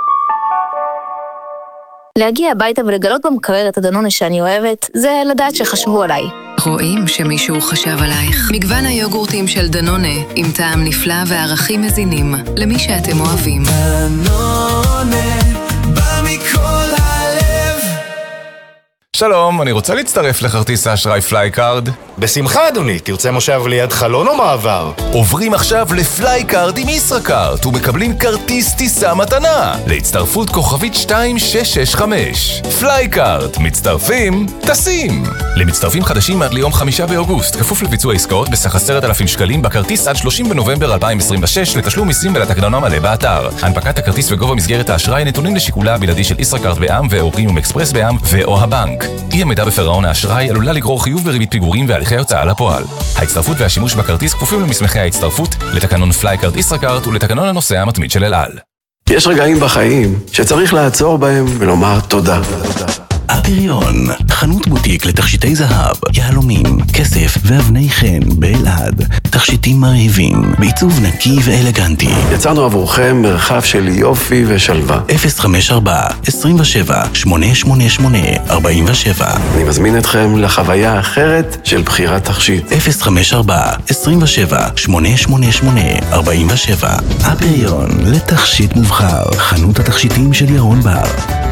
S7: להגיע הביתה ולגלות במקרר את הדנונה שאני אוהבת, זה לדעת שחשבו עליי.
S10: רואים שמישהו חשב עלייך. מגוון היוגורטים של דנונה, עם טעם נפלא וערכים מזינים, למי שאתם אוהבים.
S11: דנונה, בא מכל הלב.
S12: שלום, אני רוצה להצטרף לכרטיס האשראי פלייקארד.
S13: בשמחה אדוני, תרצה מושב ליד חלון או מעבר?
S12: עוברים עכשיו לפלייקארד עם ישראכרט ומקבלים כרטיס טיסה מתנה להצטרפות כוכבית שתיים שש שש חמש. פלייקארד, מצטרפים, טסים. למצטרפים חדשים עד ליום חמישה באוגוסט, כפוף לביצוע עסקאות בסך עשרת אלפים שקלים בכרטיס עד שלושים בנובמבר אלפיים עשרים ושש, לתשלום מיסים ולתקנון המלא באתר. הנפקת הכרטיס וגובה מסגרת האשראי נתונים לשיקולה הבלעדי של ישראכרט בע"מ ואורקיניום אקספרס בע"מ ואו הבנק. אי עמידה בפירעון האשראי עלולה לגרור חיוב בריבית פיגורים והליכי הוצאה לפועל. ההצטרפות והשימוש בכרטיס כפופים למסמכי ההצטרפות, לתקנון פלייקארד ישראכרט ולתקנון הנוסע המתמיד של אל על.
S14: יש רגעים בחיים שצריך לעצור בהם ולומר תודה.
S2: הפריון, חנות בוטיק לתכשיטי זהב, יהלומים, כסף ואבני חן באלעד. תכשיטים מרהיבים, בעיצוב נקי ואלגנטי.
S14: יצרנו עבורכם מרחב של יופי ושלווה.
S2: אפס חמש ארבע, עשרים ושבע, שמונה שמונה שמונה, ארבעים ושבע.
S14: אני מזמין אתכם לחוויה אחרת של בחירת תכשיט.
S2: אפס חמש ארבע, עשרים ושבע, שמונה שמונה שמונה, ארבעים ושבע. הפריון לתכשיט מובחר, חנות התכשיטים של ירון בר.